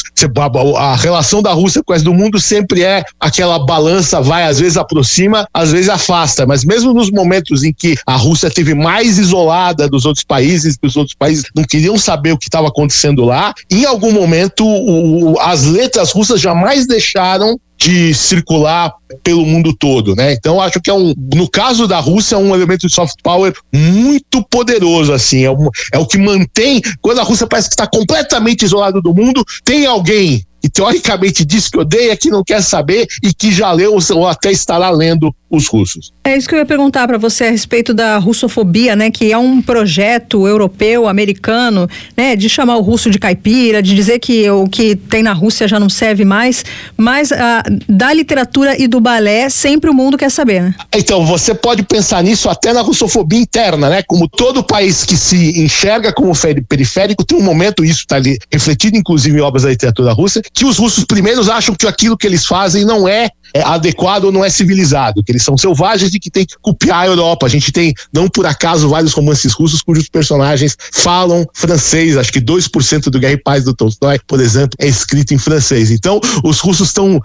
a relação da Rússia com o resto do mundo sempre é aquela balança, vai, às vezes aproxima, às vezes afasta, mas mesmo nos momentos em que a Rússia esteve mais isolada dos outros países, que os outros países não queriam saber o que estava acontecendo lá, em algum momento o, as letras russas jamais deixaram de circular pelo mundo todo, né? Então acho que é um, no caso da Rússia, um elemento de soft power muito poderoso, assim, é, um, é o que mantém, quando a Rússia parece que está completamente isolada do mundo, tem alguém que teoricamente diz que odeia, que não quer saber e que já leu ou até estará lendo os russos. É isso que eu ia perguntar para você a respeito da russofobia, né? Que é um projeto europeu, americano, né? De chamar o russo de caipira, de dizer que o que tem na Rússia já não serve mais, mas ah, da literatura e do balé sempre o mundo quer saber, né? Então, você pode pensar nisso até na russofobia interna, né? Como todo país que se enxerga como periférico, tem um momento, isso está ali refletido inclusive em obras da literatura russa, que os russos primeiros acham que aquilo que eles fazem não é É adequado ou não é civilizado, que eles são selvagens e que tem que copiar a Europa. A gente tem, não por acaso, vários romances russos cujos personagens falam francês. Acho que dois por cento do Guerra e Paz do Tolstói, por exemplo, é escrito em francês. Então, os russos estão